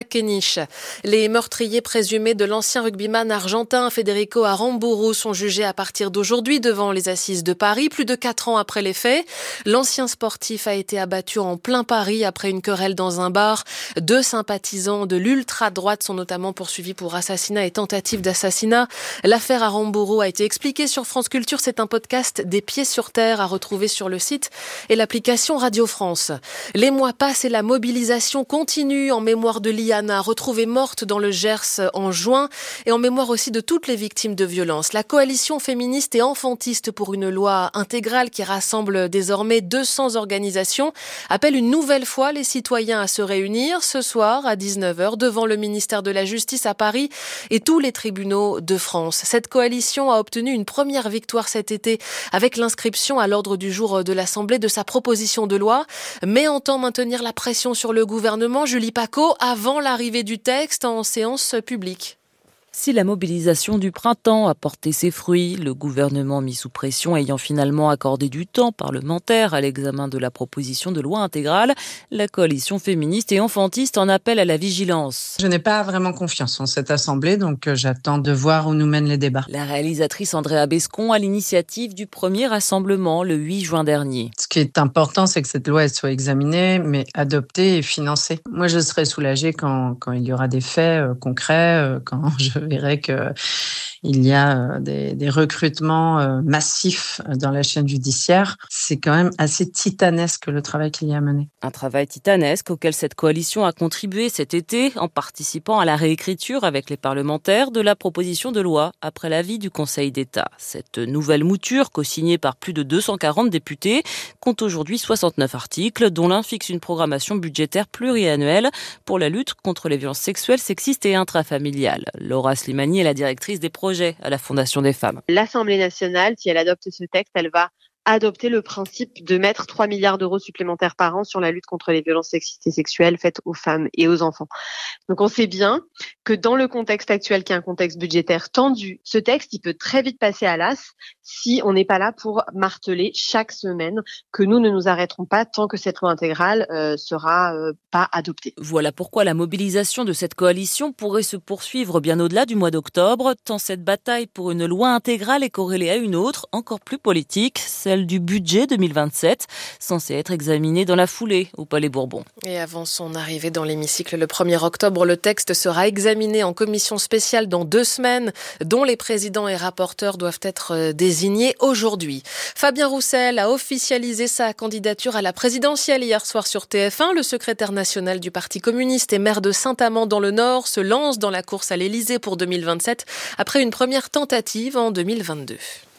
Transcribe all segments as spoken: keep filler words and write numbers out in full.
Péniche. Les meurtriers présumés de l'ancien rugbyman argentin Federico Aramburu sont jugés à partir d'aujourd'hui devant les assises de Paris, plus de quatre ans après les faits. L'ancien sportif a été abattu en plein Paris après une querelle dans un bar. Deux sympathisants de l'ultra-droite sont notamment poursuivis pour assassinat et tentative d'assassinat. L'affaire Aramburu a été expliquée sur France Culture. C'est un podcast des pieds sur terre à retrouver sur le site et l'application Radio France. Les mois passent et la mobilisation continue en mémoire de Liana, retrouvée morte dans le Gers en juin, et en mémoire aussi de toutes les victimes de violences. La coalition féministe et enfantiste pour une loi intégrale qui rassemble désormais deux cents organisations appelle une nouvelle fois les citoyens à se réunir ce soir à dix-neuf heures devant le ministère de la Justice à Paris et tous les tribunaux de France. Cette coalition a obtenu une première victoire cet été avec l'inscription à l'ordre du jour de l'Assemblée de sa proposition de loi, mais entend maintenir la pression sur le gouvernement. Julie Pacaud, avant l'arrivée du texte en séance publique. Si la mobilisation du printemps a porté ses fruits, le gouvernement mis sous pression ayant finalement accordé du temps parlementaire à l'examen de la proposition de loi intégrale, la coalition féministe et enfantiste en appelle à la vigilance. Je n'ai pas vraiment confiance en cette assemblée, donc j'attends de voir où nous mènent les débats. La réalisatrice Andréa Bescon à l'initiative du premier rassemblement le huit juin dernier. Ce qui est important, c'est que cette loi elle soit examinée, mais adoptée et financée. Moi, je serai soulagée quand, quand il y aura des faits euh, concrets, euh, quand je verrai que il y a des, des recrutements euh, massifs dans la chaîne judiciaire. C'est quand même assez titanesque le travail qu'il y a à mener. Un travail titanesque auquel cette coalition a contribué cet été en participant à la réécriture avec les parlementaires de la proposition de loi après l'avis du Conseil d'État. Cette nouvelle mouture, co-signée par plus de deux cent quarante députés, compte aujourd'hui soixante-neuf articles, dont l'un fixe une programmation budgétaire pluriannuelle pour la lutte contre les violences sexuelles, sexistes et intrafamiliales. Laura Slimani est la directrice des projets à la Fondation des femmes. L'Assemblée nationale, si elle adopte ce texte, elle va adopter le principe de mettre trois milliards d'euros supplémentaires par an sur la lutte contre les violences sexistes et sexuelles faites aux femmes et aux enfants. Donc on sait bien que dans le contexte actuel, qui est un contexte budgétaire tendu, ce texte, il peut très vite passer à l'as si on n'est pas là pour marteler chaque semaine que nous ne nous arrêterons pas tant que cette loi intégrale euh, sera euh, pas adoptée. Voilà pourquoi la mobilisation de cette coalition pourrait se poursuivre bien au-delà du mois d'octobre, tant cette bataille pour une loi intégrale est corrélée à une autre, encore plus politique, celle du budget deux mille vingt-sept, censé être examiné dans la foulée au Palais Bourbon. Et avant son arrivée dans l'hémicycle le premier octobre, le texte sera examiné en commission spéciale dans deux semaines, dont les présidents et rapporteurs doivent être désignés aujourd'hui. Fabien Roussel a officialisé sa candidature à la présidentielle hier soir sur T F un. Le secrétaire national du Parti communiste et maire de Saint-Amand dans le Nord se lance dans la course à l'Élysée pour deux mille vingt-sept après une première tentative en deux mille vingt-deux.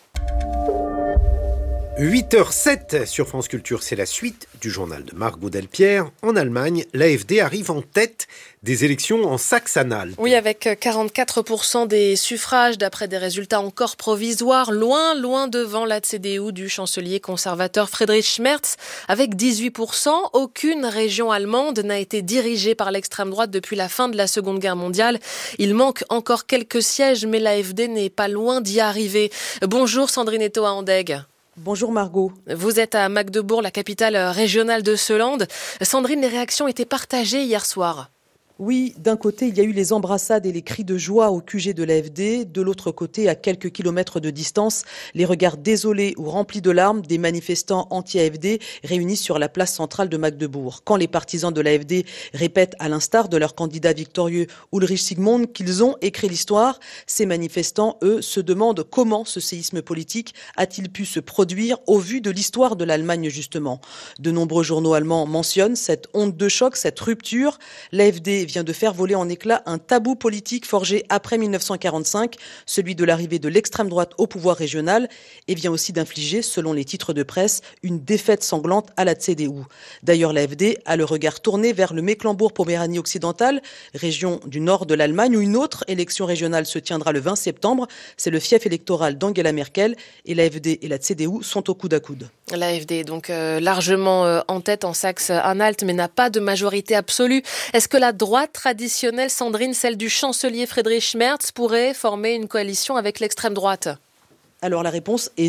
huit heures sept sur France Culture, c'est la suite du journal de Marc Baudel-Pierre. En Allemagne, l'A F D arrive en tête des élections en Saxe-Anhalt. Oui, avec quarante-quatre pour cent des suffrages, d'après des résultats encore provisoires, loin, loin devant la C D U du chancelier conservateur Friedrich Merz, avec dix-huit pour cent. Aucune région allemande n'a été dirigée par l'extrême droite depuis la fin de la Seconde Guerre mondiale. Il manque encore quelques sièges, mais l'A F D n'est pas loin d'y arriver. Bonjour Sandrine Etoa-Andeg. Bonjour Margot. Vous êtes à Magdebourg, la capitale régionale de Seeland. Sandrine, les réactions étaient partagées hier soir. Oui, d'un côté, il y a eu les embrassades et les cris de joie au Q G de l'A F D. De l'autre côté, à quelques kilomètres de distance, les regards désolés ou remplis de larmes des manifestants anti-A F D réunis sur la place centrale de Magdebourg. Quand les partisans de l'A F D répètent, à l'instar de leur candidat victorieux Ulrich Sigmund, qu'ils ont écrit l'histoire, ces manifestants, eux, se demandent comment ce séisme politique a-t-il pu se produire au vu de l'histoire de l'Allemagne, justement. De nombreux journaux allemands mentionnent cette honte de choc, cette rupture. L'A F D vient de faire voler en éclats un tabou politique forgé après mille neuf cent quarante-cinq, celui de l'arrivée de l'extrême droite au pouvoir régional, et vient aussi d'infliger, selon les titres de presse, une défaite sanglante à la C D U. D'ailleurs, l'A F D a le regard tourné vers le Mecklembourg-Poméranie occidentale, région du nord de l'Allemagne, où une autre élection régionale se tiendra le vingt septembre. C'est le fief électoral d'Angela Merkel, et l'A F D et la C D U sont au coude à coude. L'A F D est donc euh, largement euh, en tête en Saxe-Anhalt, mais n'a pas de majorité absolue. Est-ce que la droite traditionnelle, Sandrine, celle du chancelier Friedrich Merz, pourrait former une coalition avec l'extrême droite ? Alors la réponse est non.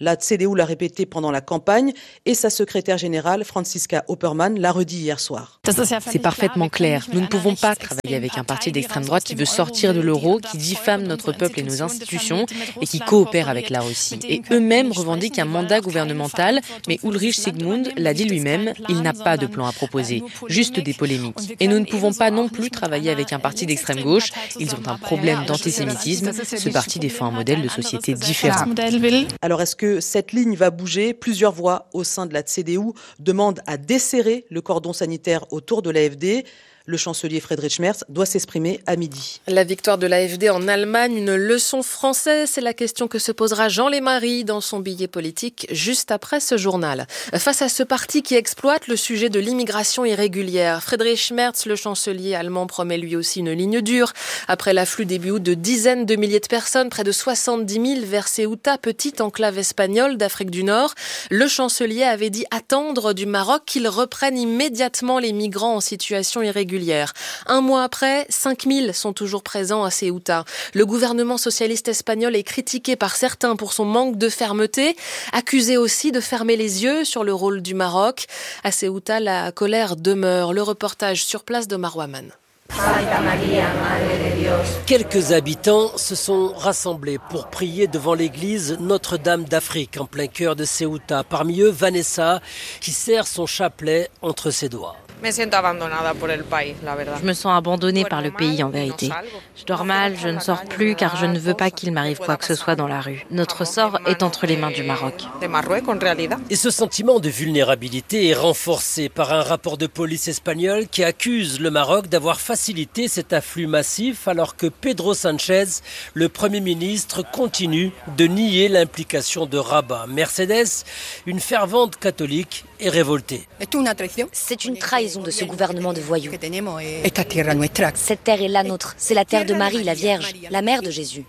La C D U l'a répété pendant la campagne et sa secrétaire générale, Franziska Oppermann, l'a redit hier soir. C'est parfaitement clair. Nous ne pouvons pas travailler avec un parti d'extrême droite qui veut sortir de l'euro, qui diffame notre peuple et nos institutions et qui coopère avec la Russie. Et eux-mêmes revendiquent un mandat gouvernemental, mais Ulrich Sigmund l'a dit lui-même, il n'a pas de plan à proposer, juste des polémiques. Et nous ne pouvons pas non plus travailler avec un parti d'extrême gauche. Ils ont un problème d'antisémitisme. Ce parti défend un modèle de société différent. Alors est-ce que cette ligne va bouger ? Plusieurs voix au sein de la C D U demandent à desserrer le cordon sanitaire autour de l'A F D. Le chancelier Friedrich Merz doit s'exprimer à midi. La victoire de l'A F D en Allemagne, une leçon française, c'est la question que se posera Jean Lémarie dans son billet politique juste après ce journal. Face à ce parti qui exploite le sujet de l'immigration irrégulière, Friedrich Merz, le chancelier allemand, promet lui aussi une ligne dure. Après l'afflux début août de dizaines de milliers de personnes, près de soixante-dix mille vers Ceuta, petite enclave espagnole d'Afrique du Nord, le chancelier avait dit attendre du Maroc qu'il reprenne immédiatement les migrants en situation irrégulière. Un mois après, cinq mille sont toujours présents à Ceuta. Le gouvernement socialiste espagnol est critiqué par certains pour son manque de fermeté, accusé aussi de fermer les yeux sur le rôle du Maroc. À Ceuta, la colère demeure. Le reportage sur place de Marwa Aman. Quelques habitants se sont rassemblés pour prier devant l'église Notre-Dame d'Afrique en plein cœur de Ceuta. Parmi eux, Vanessa, qui serre son chapelet entre ses doigts. Je me sens abandonnée par le pays en vérité. Je dors mal, je ne sors plus car je ne veux pas qu'il m'arrive quoi que ce soit dans la rue. Notre sort est entre les mains du Maroc. Et ce sentiment de vulnérabilité est renforcé par un rapport de police espagnol qui accuse le Maroc d'avoir facilité cet afflux massif alors que Pedro Sánchez, le Premier ministre, continue de nier l'implication de Rabat. Mercedes, une fervente catholique, est révoltée. C'est une trahison de ce gouvernement de voyous. Cette terre est la nôtre. C'est la terre de Marie, la Vierge, la mère de Jésus.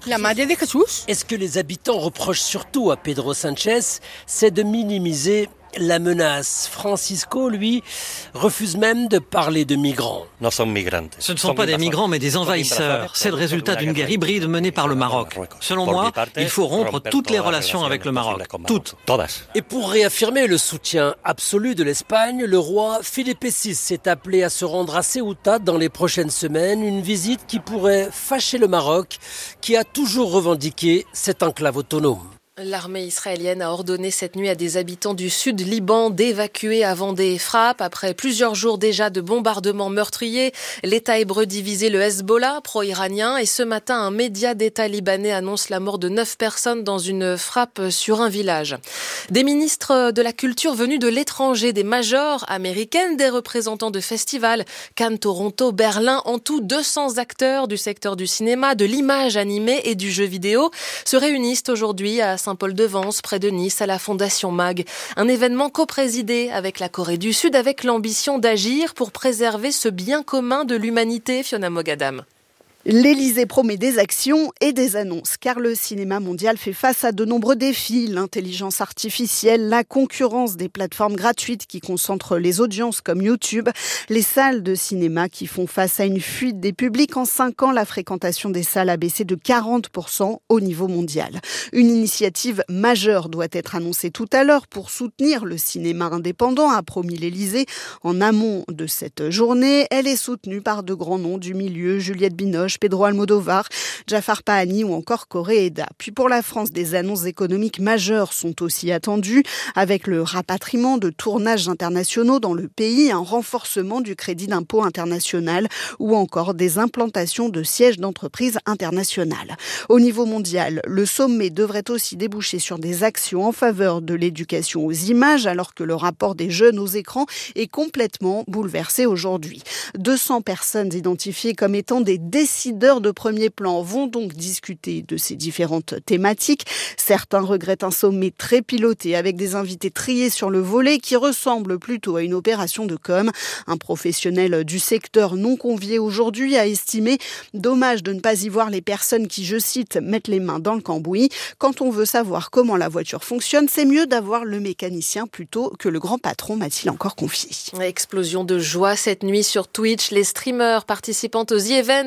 Et ce que les habitants reprochent surtout à Pedro Sánchez, c'est de minimiser la menace. Francisco, lui, refuse même de parler de migrants. Ce ne sont pas des migrants, mais des envahisseurs. C'est le résultat d'une guerre hybride menée par le Maroc. Selon moi, il faut rompre toutes les relations avec le Maroc. Toutes. Et pour réaffirmer le soutien absolu de l'Espagne, le roi Felipe six s'est appelé à se rendre à Ceuta dans les prochaines semaines, une visite qui pourrait fâcher le Maroc, qui a toujours revendiqué cette enclave autonome. L'armée israélienne a ordonné cette nuit à des habitants du sud Liban d'évacuer avant des frappes. Après plusieurs jours déjà de bombardements meurtriers, l'État hébreu divisé, le Hezbollah, pro-iranien, et ce matin, un média d'État libanais annonce la mort de neuf personnes dans une frappe sur un village. Des ministres de la culture venus de l'étranger, des majors américaines, des représentants de festivals, Cannes, Toronto, Berlin, en tout deux cents acteurs du secteur du cinéma, de l'image animée et du jeu vidéo se réunissent aujourd'hui à Saint-Paul-de-Vence, près de Nice, à la Fondation Mag. Un événement coprésidé avec la Corée du Sud, avec l'ambition d'agir pour préserver ce bien commun de l'humanité, Fiona Mogadam. L'Élysée promet des actions et des annonces, car le cinéma mondial fait face à de nombreux défis. L'intelligence artificielle, la concurrence des plateformes gratuites qui concentrent les audiences comme YouTube, les salles de cinéma qui font face à une fuite des publics. En cinq ans, la fréquentation des salles a baissé de quarante pour cent au niveau mondial. Une initiative majeure doit être annoncée tout à l'heure pour soutenir le cinéma indépendant, a promis l'Élysée. En amont de cette journée, elle est soutenue par de grands noms du milieu, Juliette Binoche, Pedro Almodóvar, Jafar Pahani ou encore Koreeda. Puis pour la France, des annonces économiques majeures sont aussi attendues, avec le rapatriement de tournages internationaux dans le pays, un renforcement du crédit d'impôt international ou encore des implantations de sièges d'entreprises internationales. Au niveau mondial, le sommet devrait aussi déboucher sur des actions en faveur de l'éducation aux images, alors que le rapport des jeunes aux écrans est complètement bouleversé aujourd'hui. deux cents personnes identifiées comme étant des décideurs de premier plan vont donc discuter de ces différentes thématiques. Certains regrettent un sommet très piloté avec des invités triés sur le volet qui ressemble plutôt à une opération de com. Un professionnel du secteur non convié aujourd'hui a estimé « dommage de ne pas y voir les personnes qui, je cite, mettent les mains dans le cambouis. Quand on veut savoir comment la voiture fonctionne, c'est mieux d'avoir le mécanicien plutôt que le grand patron », m'a-t-il encore confié. Explosion de joie cette nuit sur Twitch. Les streamers participant aux The Event retransmettent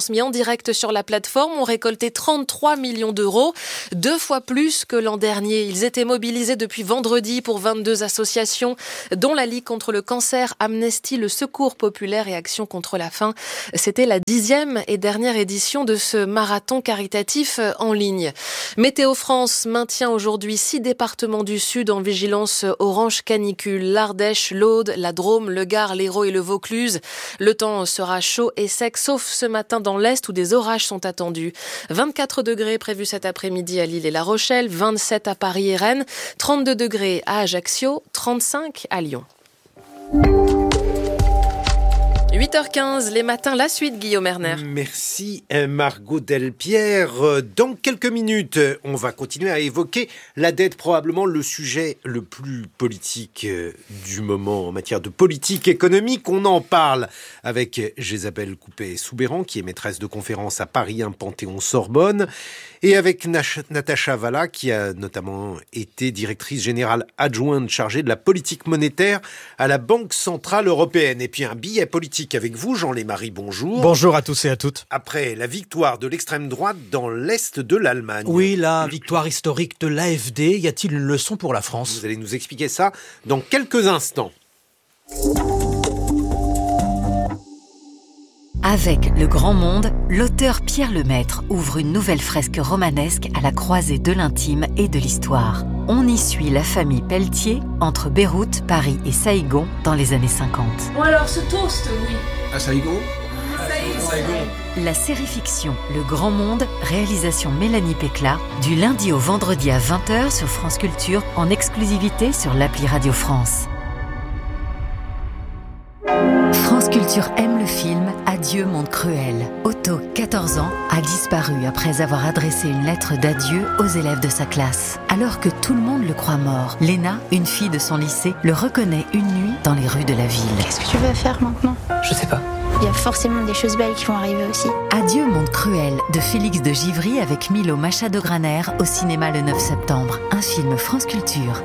retransmis en direct sur la plateforme ont récolté trente-trois millions d'euros, deux fois plus que l'an dernier. Ils étaient mobilisés depuis vendredi pour vingt-deux associations, dont la Ligue contre le cancer, Amnesty, le Secours populaire et Action contre la faim. C'était la dixième et dernière édition de ce marathon caritatif en ligne. Météo France maintient aujourd'hui six départements du Sud en vigilance orange canicule. L'Ardèche, l'Aude, la Drôme, le Gard, l'Hérault et le Vaucluse. Le temps sera chaud et sec, sauf ce matin dans l'Est où des orages sont attendus. vingt-quatre degrés prévus cet après-midi à Lille et La Rochelle, vingt-sept à Paris et Rennes, trente-deux degrés à Ajaccio, trente-cinq à Lyon. huit heures quinze, les matins, la suite, Guillaume Erner. Merci Margot Delpierre. Dans quelques minutes, on va continuer à évoquer la dette, probablement le sujet le plus politique du moment en matière de politique économique. On en parle avec Jésabel Coupet-Soubeyran, qui est maîtresse de conférence à Paris un Panthéon-Sorbonne, et avec Natacha Valla, qui a notamment été directrice générale adjointe chargée de la politique monétaire à la Banque Centrale Européenne. Et puis un billet politique avec vous, Jean Lémarie, bonjour. Bonjour à tous et à toutes. Après la victoire de l'extrême droite dans l'Est de l'Allemagne. Oui, la victoire historique de l'A F D, y a-t-il une leçon pour la France ? Vous allez nous expliquer ça dans quelques instants. Avec Le Grand Monde, l'auteur Pierre Lemaître ouvre une nouvelle fresque romanesque à la croisée de l'intime et de l'histoire. On y suit la famille Pelletier entre Beyrouth, Paris et Saïgon dans les années cinquante. Bon alors, ce toast, oui. À Saïgon ? Saïgon. La série fiction Le Grand Monde, réalisation Mélanie Pécla, du lundi au vendredi à vingt heures sur France Culture, en exclusivité sur l'appli Radio France. France Culture aime le film Adieu monde cruel. Otto, quatorze ans, a disparu après avoir adressé une lettre d'adieu aux élèves de sa classe. Alors que tout le monde le croit mort, Léna, une fille de son lycée, le reconnaît une nuit dans les rues de la ville. Qu'est-ce que tu vas faire maintenant ? Je sais pas. Il y a forcément des choses belles qui vont arriver aussi. Adieu monde cruel de Félix de Givry avec Milo Machado-Graner au cinéma le neuf septembre. Un film France Culture.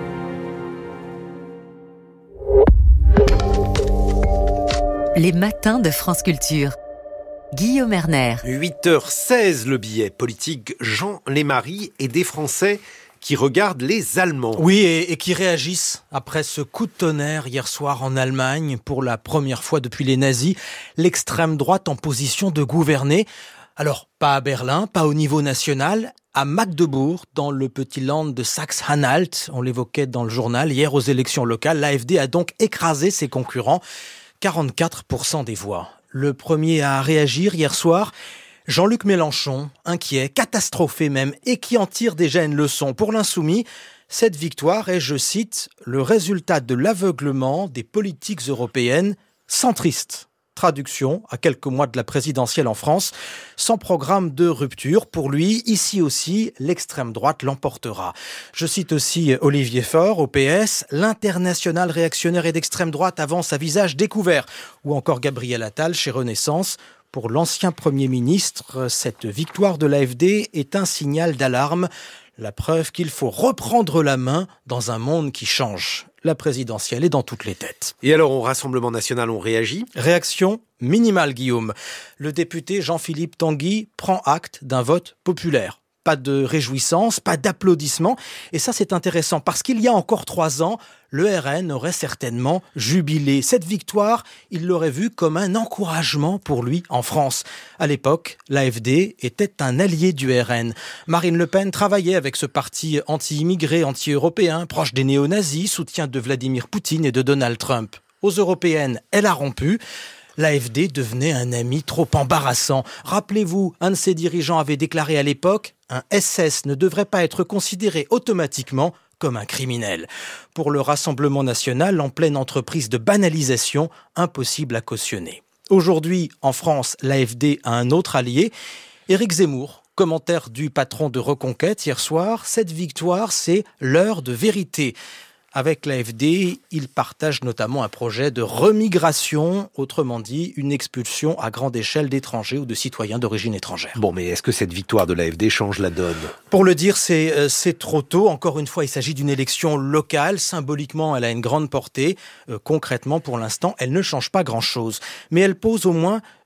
Les matins de France Culture. Guillaume Erner. huit heures seize, le billet politique Jean Lémarie et des Français qui regardent les Allemands. Oui, et, et qui réagissent après ce coup de tonnerre hier soir en Allemagne. Pour la première fois depuis les nazis, l'extrême droite en position de gouverner. Alors, pas à Berlin, pas au niveau national, à Magdebourg, dans le petit land de Saxe-Anhalt. On l'évoquait dans le journal. Hier, aux élections locales, l'A F D a donc écrasé ses concurrents. quarante-quatre pour cent des voix. Le premier à réagir hier soir, Jean-Luc Mélenchon, inquiet, catastrophé même, et qui en tire déjà une leçon. Pour l'Insoumis, cette victoire est, je cite, le résultat de l'aveuglement des politiques européennes centristes. Traduction, à quelques mois de la présidentielle en France, sans programme de rupture. Pour lui, ici aussi, l'extrême droite l'emportera. Je cite aussi Olivier Faure, au P S, l'international réactionnaire et d'extrême droite avance à visage découvert. Ou encore Gabriel Attal, chez Renaissance. Pour l'ancien Premier ministre, cette victoire de l'A F D est un signal d'alarme. La preuve qu'il faut reprendre la main dans un monde qui change. La présidentielle est dans toutes les têtes. Et alors, au Rassemblement national, on réagit ? Réaction minimale, Guillaume. Le député Jean-Philippe Tanguy prend acte d'un vote populaire. Pas de réjouissance, pas d'applaudissements. Et ça, c'est intéressant parce qu'il y a encore trois ans, le R N aurait certainement jubilé. Cette victoire, il l'aurait vue comme un encouragement pour lui en France. À l'époque, l'A F D était un allié du R N. Marine Le Pen travaillait avec ce parti anti-immigré, anti-européen, proche des néo-nazis, soutien de Vladimir Poutine et de Donald Trump. Aux européennes, elle a rompu. L'A F D devenait un ami trop embarrassant. Rappelez-vous, un de ses dirigeants avait déclaré à l'époque « Un S S ne devrait pas être considéré automatiquement comme un criminel ». Pour le Rassemblement national, en pleine entreprise de banalisation, impossible à cautionner. Aujourd'hui, en France, l'A F D a un autre allié, Éric Zemmour. Commentaire du patron de Reconquête hier soir, cette victoire, c'est l'heure de vérité. Avec l'A F D, il partage notamment un projet de remigration, autrement dit, une expulsion à grande échelle d'étrangers ou de citoyens d'origine étrangère. Bon, mais est-ce que cette victoire de l'A F D change la donne ? Pour le dire, c'est, euh, c'est trop tôt. Encore une fois, il s'agit d'une élection locale. Symboliquement, elle a une grande portée. Euh, concrètement, pour l'instant, elle ne change pas grand-chose. Mais elle pose au moins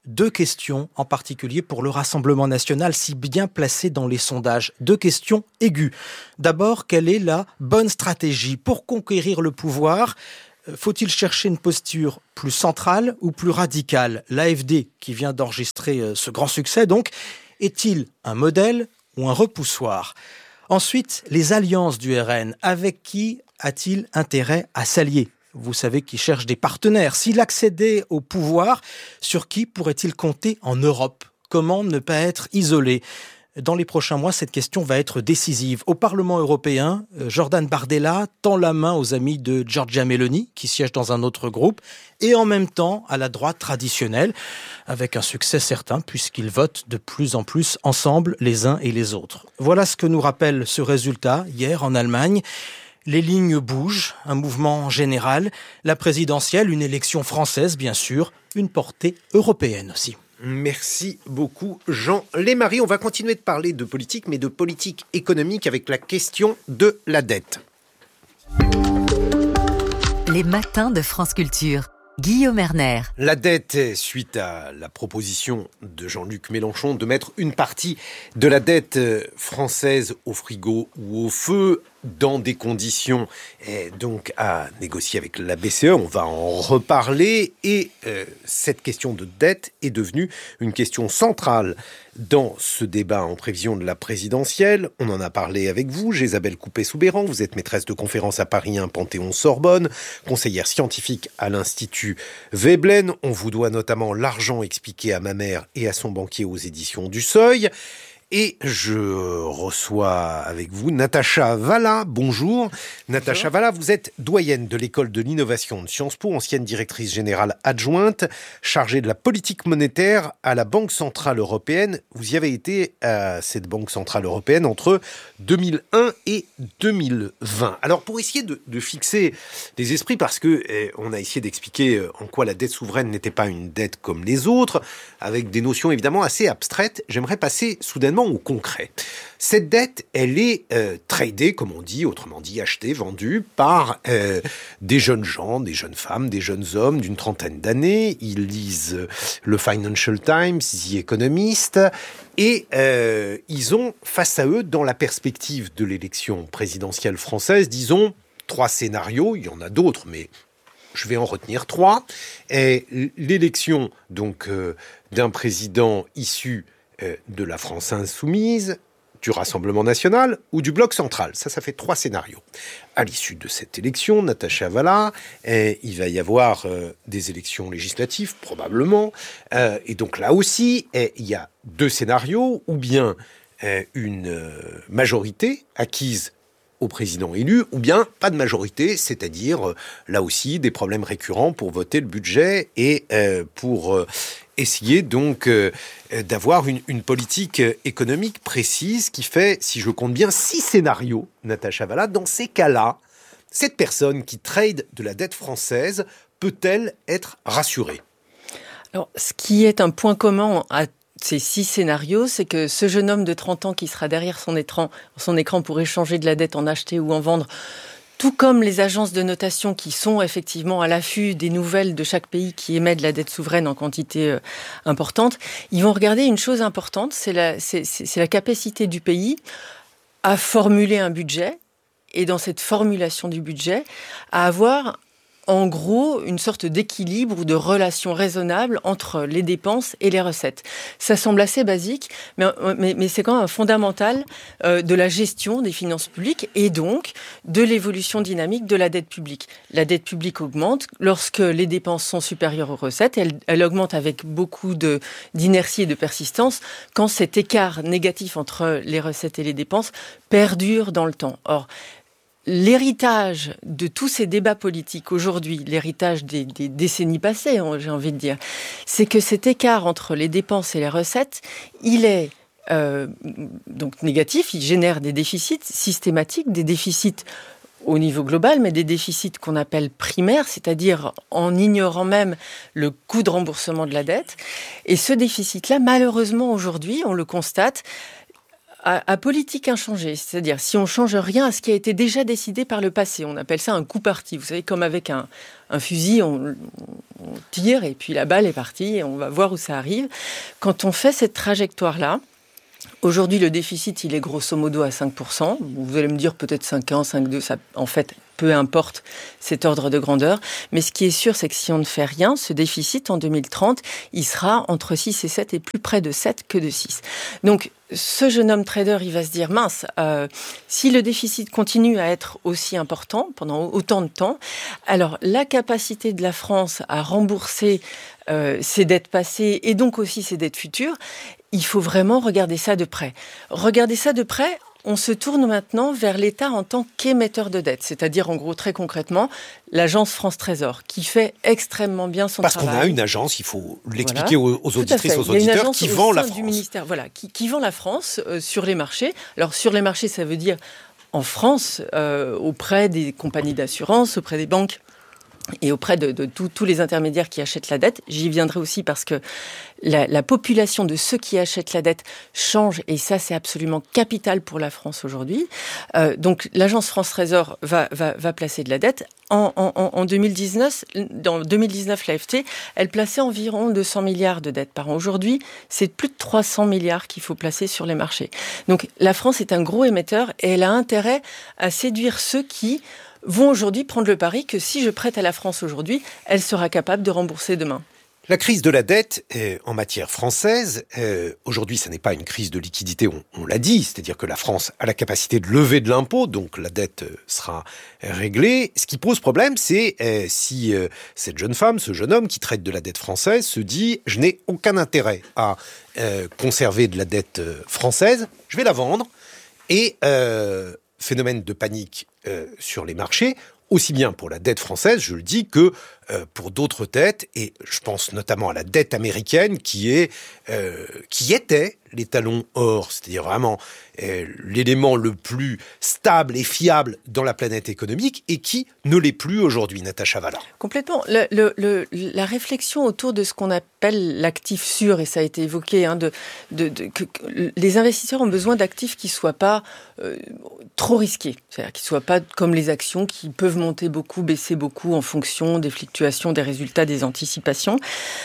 Deux questions en particulier pour le Rassemblement national si bien placé dans les sondages. Deux questions aiguës. D'abord, quelle est la bonne stratégie pour conquérir le pouvoir ? Faut-il chercher une posture plus centrale ou plus radicale ? L'A F D, qui vient d'enregistrer ce grand succès, donc, est-il un modèle ou un repoussoir ? Ensuite, les alliances du R N. Avec qui a-t-il intérêt à s'allier ? Vous savez qu'il cherche des partenaires. S'il accédait au pouvoir, sur qui pourrait-il compter en Europe ? Comment ne pas être isolé ? Dans les prochains mois, cette question va être décisive. Au Parlement européen, Jordan Bardella tend la main aux amis de Giorgia Meloni, qui siège dans un autre groupe, et en même temps à la droite traditionnelle, avec un succès certain, puisqu'ils votent de plus en plus ensemble les uns et les autres. Voilà ce que nous rappelle ce résultat hier en Allemagne. Les lignes bougent, un mouvement général, la présidentielle, une élection française bien sûr, une portée européenne aussi. Merci beaucoup Jean Lémarie. On va continuer de parler de politique, mais de politique économique avec la question de la dette. Les matins de France Culture. Guillaume Erner. La dette, suite à la proposition de Jean-Luc Mélenchon de mettre une partie de la dette française au frigo ou au feu dans des conditions eh, donc à négocier avec la B C E. On va en reparler et euh, cette question de dette est devenue une question centrale dans ce débat en prévision de la présidentielle. On en a parlé avec vous, Jésabelle Coupet-Soubeyran. Vous êtes maîtresse de conférences à Paris un Panthéon-Sorbonne, conseillère scientifique à l'Institut Veblen. On vous doit notamment L'argent expliqué à ma mère et à son banquier aux éditions du Seuil. Et je reçois avec vous Natacha Valla. Bonjour. Bonjour. Natacha Valla, vous êtes doyenne de l'école de l'innovation de Sciences Po, ancienne directrice générale adjointe, chargée de la politique monétaire à la Banque Centrale Européenne. Vous y avez été à cette Banque Centrale Européenne entre deux mille un et deux mille vingt. Alors pour essayer de, de fixer les esprits, parce que eh, on a essayé d'expliquer en quoi la dette souveraine n'était pas une dette comme les autres, avec des notions évidemment assez abstraites, j'aimerais passer soudainement au concret. Cette dette, elle est euh, tradée, comme on dit, autrement dit achetée, vendue par euh, des jeunes gens, des jeunes femmes, des jeunes hommes d'une trentaine d'années. Ils lisent euh, le Financial Times, The Economist, et euh, ils ont face à eux, dans la perspective de l'élection présidentielle française, disons, trois scénarios. Il y en a d'autres, mais je vais en retenir trois. Et l'élection donc euh, d'un président issu de la France insoumise, du Rassemblement national ou du Bloc central. Ça, ça fait trois scénarios. À l'issue de cette élection, Natacha Valla, eh, il va y avoir euh, des élections législatives, probablement. Euh, et donc là aussi, eh, il y a deux scénarios, ou bien eh, une euh, majorité acquise au président élu, ou bien pas de majorité, c'est-à-dire, euh, là aussi, des problèmes récurrents pour voter le budget et euh, pour euh, essayer donc euh, d'avoir une, une politique économique précise qui fait, si je compte bien, six scénarios, Natacha Valla. Dans ces cas-là, cette personne qui trade de la dette française peut-elle être rassurée ? Alors, ce qui est un point commun à ces six scénarios, c'est que ce jeune homme de trente ans qui sera derrière son écran, son écran pour échanger de la dette, en acheter ou en vendre, tout comme les agences de notation qui sont effectivement à l'affût des nouvelles de chaque pays qui émet de la dette souveraine en quantité euh, importante, ils vont regarder une chose importante, c'est la, c'est, c'est, c'est la capacité du pays à formuler un budget, et dans cette formulation du budget, à avoir en gros une sorte d'équilibre ou de relation raisonnable entre les dépenses et les recettes. Ça semble assez basique, mais, mais, mais c'est quand même fondamental euh, de la gestion des finances publiques et donc de l'évolution dynamique de la dette publique. La dette publique augmente lorsque les dépenses sont supérieures aux recettes. Elle, elle augmente avec beaucoup de, d'inertie et de persistance quand cet écart négatif entre les recettes et les dépenses perdure dans le temps. Or, l'héritage de tous ces débats politiques aujourd'hui, l'héritage des, des décennies passées, j'ai envie de dire, c'est que cet écart entre les dépenses et les recettes, il est euh, donc négatif, il génère des déficits systématiques, des déficits au niveau global, mais des déficits qu'on appelle primaires, c'est-à-dire en ignorant même le coût de remboursement de la dette. Et ce déficit-là, malheureusement aujourd'hui, on le constate, à, à politique inchangée, c'est-à-dire si on change rien à ce qui a été déjà décidé par le passé. On appelle ça un coup parti. Vous savez, comme avec un, un fusil, on, on tire et puis la balle est partie et on va voir où ça arrive. Quand on fait cette trajectoire-là, aujourd'hui, le déficit, il est grosso modo à cinq pour cent. Vous allez me dire peut-être cinq un, cinq deux, ça, en fait, peu importe cet ordre de grandeur. Mais ce qui est sûr, c'est que si on ne fait rien, ce déficit, en deux mille trente, il sera entre six et sept et plus près de sept que de six. Donc, ce jeune homme trader, il va se dire, mince, euh, si le déficit continue à être aussi important pendant autant de temps, alors la capacité de la France à rembourser euh, ses dettes passées et donc aussi ses dettes futures, il faut vraiment regarder ça de près. Regarder ça de près, on se tourne maintenant vers l'État en tant qu'émetteur de dettes, c'est-à-dire en gros très concrètement l'agence France Trésor, qui fait extrêmement bien son Parce travail. Parce qu'on a une agence, il faut l'expliquer voilà. aux, aux auditrices, aux auditeurs, qui vend la France. Du ministère, voilà, qui, qui vend la France euh, sur les marchés. Alors sur les marchés, ça veut dire en France, euh, auprès des compagnies d'assurance, auprès des banques et auprès de, de tous les intermédiaires qui achètent la dette. J'y viendrai aussi parce que la, la population de ceux qui achètent la dette change et ça, c'est absolument capital pour la France aujourd'hui. Euh, donc, l'agence France Trésor va, va, va placer de la dette. En, en, en deux mille dix-neuf, dans deux mille dix-neuf, l'A F T, elle plaçait environ deux cents milliards de dettes par an. Aujourd'hui, c'est plus de trois cents milliards qu'il faut placer sur les marchés. Donc, la France est un gros émetteur et elle a intérêt à séduire ceux qui vont aujourd'hui prendre le pari que si je prête à la France aujourd'hui, elle sera capable de rembourser demain. La crise de la dette euh, en matière française, euh, aujourd'hui, ça n'est pas une crise de liquidité, on, on l'a dit, c'est-à-dire que la France a la capacité de lever de l'impôt, donc la dette euh, sera réglée. Ce qui pose problème, c'est euh, si euh, cette jeune femme, ce jeune homme qui traite de la dette française se dit « je n'ai aucun intérêt à euh, conserver de la dette euh, française, je vais la vendre » et euh, phénomène de panique euh, sur les marchés, aussi bien pour la dette française, je le dis, que euh, pour d'autres dettes, et je pense notamment à la dette américaine qui est, euh, qui était l'étalon or, c'est-à-dire vraiment euh, l'élément le plus stable et fiable dans la planète économique, et qui ne l'est plus aujourd'hui, Natacha Valla. Complètement. Le, le, le, la réflexion autour de ce qu'on appelle l'actif sûr, et ça a été évoqué, hein, de, de, de, que, que les investisseurs ont besoin d'actifs qui ne soient pas euh, trop risqués, c'est-à-dire qui ne soient pas comme les actions qui peuvent monter beaucoup, baisser beaucoup en fonction des fluctuations, des résultats, des anticipations.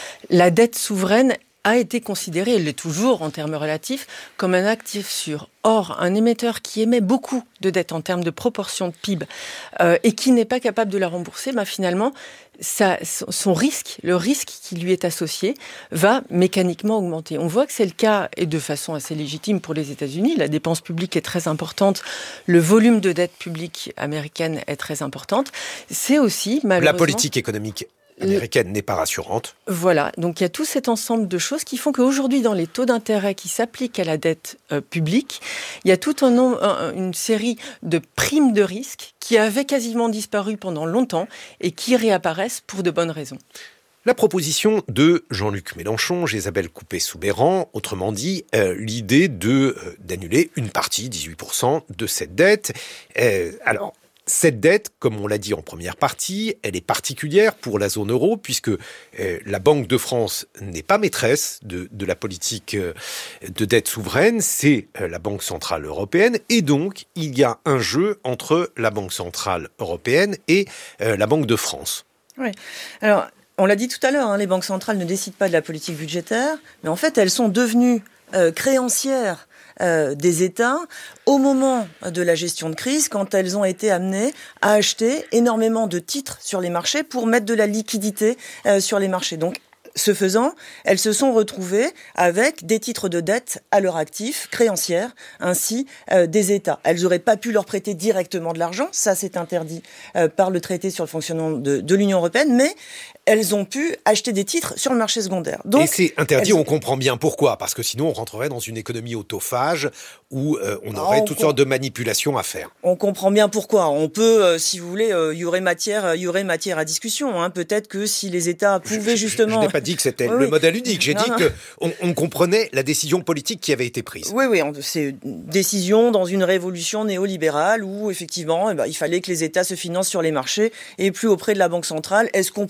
La dette souveraine a été considérée, elle l'est toujours en termes relatifs, comme un actif sûr. Or, un émetteur qui émet beaucoup de dettes en termes de proportion de P I B euh, et qui n'est pas capable de la rembourser, bah, finalement, ça, son risque, le risque qui lui est associé, va mécaniquement augmenter. On voit que c'est le cas, et de façon assez légitime pour les États-Unis. La dépense publique est très importante, le volume de dette publique américaine est très importante. C'est aussi, malheureusement... La politique économique américaine n'est pas rassurante. Voilà, donc il y a tout cet ensemble de choses qui font qu'aujourd'hui, dans les taux d'intérêt qui s'appliquent à la dette euh, publique, il y a toute un, un, une série de primes de risque qui avaient quasiment disparu pendant longtemps et qui réapparaissent pour de bonnes raisons. La proposition de Jean-Luc Mélenchon, Isabelle Couppey-Soubeyran, autrement dit, euh, l'idée de euh, d'annuler une partie, dix-huit pour cent, de cette dette. Euh, alors... Cette dette, comme on l'a dit en première partie, elle est particulière pour la zone euro puisque euh, la Banque de France n'est pas maîtresse de, de la politique euh, de dette souveraine, c'est euh, la Banque Centrale Européenne et donc il y a un jeu entre la Banque Centrale Européenne et euh, la Banque de France. Oui, alors on l'a dit tout à l'heure, hein, les banques centrales ne décident pas de la politique budgétaire, mais en fait elles sont devenues euh, créancières Euh, des États au moment de la gestion de crise, quand elles ont été amenées à acheter énormément de titres sur les marchés pour mettre de la liquidité euh, sur les marchés. Donc, ce faisant, elles se sont retrouvées avec des titres de dette à leur actif, créancières, ainsi euh, des États. Elles n'auraient pas pu leur prêter directement de l'argent, ça c'est interdit euh, par le traité sur le fonctionnement de, de l'Union européenne, mais elles ont pu acheter des titres sur le marché secondaire. Donc, et c'est interdit, elles... on comprend bien pourquoi, parce que sinon on rentrerait dans une économie autophage où euh, on aurait on toutes com... sortes de manipulations à faire. On comprend bien pourquoi. On peut, euh, si vous voulez, il euh, y aurait matière, il y aurait matière à discussion. Hein. Peut-être que si les États pouvaient je, justement... Je, je n'ai pas dit que c'était oui, le oui. modèle unique, j'ai non, dit qu'on on comprenait la décision politique qui avait été prise. Oui, oui, c'est une décision dans une révolution néolibérale où, effectivement, eh ben, il fallait que les États se financent sur les marchés et plus auprès de la Banque centrale. Est-ce qu'on pourrait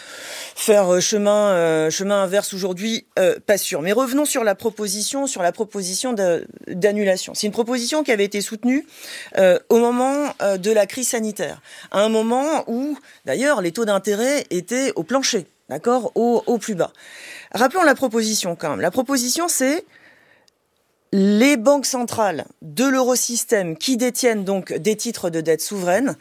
faire chemin, euh, chemin inverse aujourd'hui, euh, pas sûr. Mais revenons sur la proposition, sur la proposition de, d'annulation. C'est une proposition qui avait été soutenue euh, au moment euh, de la crise sanitaire, à un moment où, d'ailleurs, les taux d'intérêt étaient au plancher, d'accord, au, au plus bas. Rappelons la proposition quand même. La proposition, c'est les banques centrales de l'eurosystème qui détiennent donc des titres de dette souveraine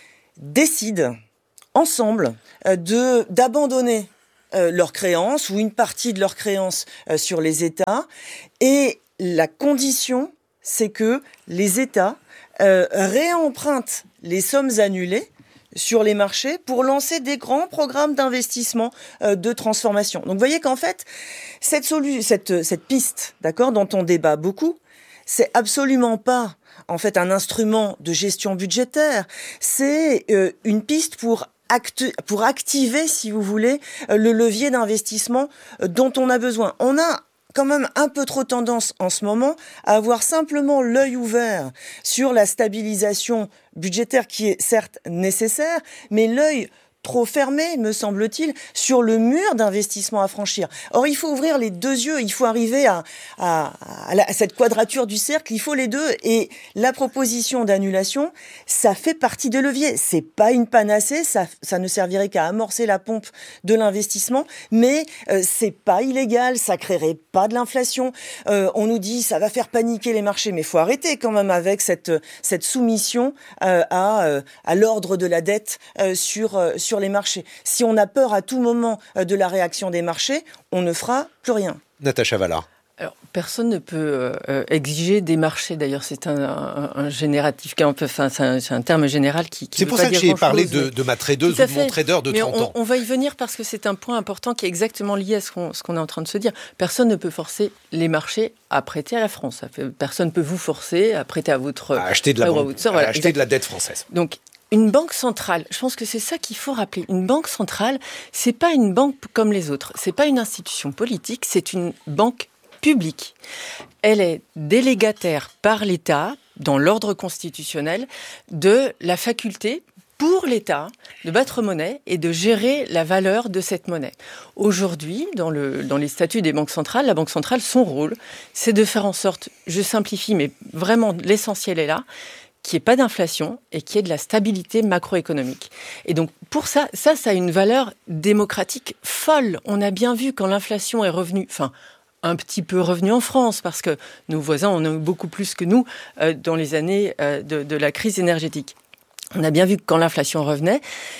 décident ensemble euh, de d'abandonner euh, leurs créances ou une partie de leurs créances euh, sur les États. Et la condition, c'est que les États euh, réempruntent les sommes annulées sur les marchés pour lancer des grands programmes d'investissement euh, de transformation. Donc vous voyez qu'en fait, cette, solu- cette, cette piste, d'accord, dont on débat beaucoup, c'est absolument pas en fait un instrument de gestion budgétaire, c'est euh, une piste pour Acte, pour activer, si vous voulez, le levier d'investissement dont on a besoin. On a quand même un peu trop tendance en ce moment à avoir simplement l'œil ouvert sur la stabilisation budgétaire qui est certes nécessaire, mais l'œil trop fermé, me semble-t-il, sur le mur d'investissement à franchir. Or, il faut ouvrir les deux yeux, il faut arriver à, à, à, la, à cette quadrature du cercle, il faut les deux. Et la proposition d'annulation, ça fait partie de levier. C'est pas une panacée, ça, ça ne servirait qu'à amorcer la pompe de l'investissement, mais euh, c'est pas illégal, ça créerait pas de l'inflation. Euh, on nous dit ça va faire paniquer les marchés, mais il faut arrêter quand même avec cette, cette soumission euh, à, euh, à l'ordre de la dette euh, sur, euh, sur les marchés. Si on a peur à tout moment de la réaction des marchés, on ne fera plus rien. Natacha Valla. Alors, personne ne peut euh, exiger des marchés. D'ailleurs, c'est un, un, un génératif, enfin, c'est un, c'est un terme général qui. qui c'est pour ça que j'ai parlé de, de ma tradeuse ou de mon trader de trente Mais on, ans. On va y venir parce que c'est un point important qui est exactement lié à ce qu'on, ce qu'on est en train de se dire. Personne ne peut forcer les marchés à prêter à la France. Personne ne peut vous forcer à prêter à votre. À acheter de la, banque, sort, voilà, à acheter de la dette française. Donc. Une banque centrale, je pense que c'est ça qu'il faut rappeler. Une banque centrale, c'est pas une banque comme les autres. C'est pas une institution politique, c'est une banque publique. Elle est délégataire par l'État, dans l'ordre constitutionnel, de la faculté pour l'État de battre monnaie et de gérer la valeur de cette monnaie. Aujourd'hui, dans, le, dans les statuts des banques centrales, la banque centrale, son rôle, c'est de faire en sorte, je simplifie, mais vraiment l'essentiel est là, qu'il n'y ait pas d'inflation et qu'il y ait de la stabilité macroéconomique. Et donc, pour ça, ça, ça a une valeur démocratique folle. On a bien vu quand l'inflation est revenue, enfin, un petit peu revenue en France, parce que nos voisins en ont eu beaucoup plus que nous euh, dans les années euh, de, de la crise énergétique. On a bien vu que quand l'inflation revenait,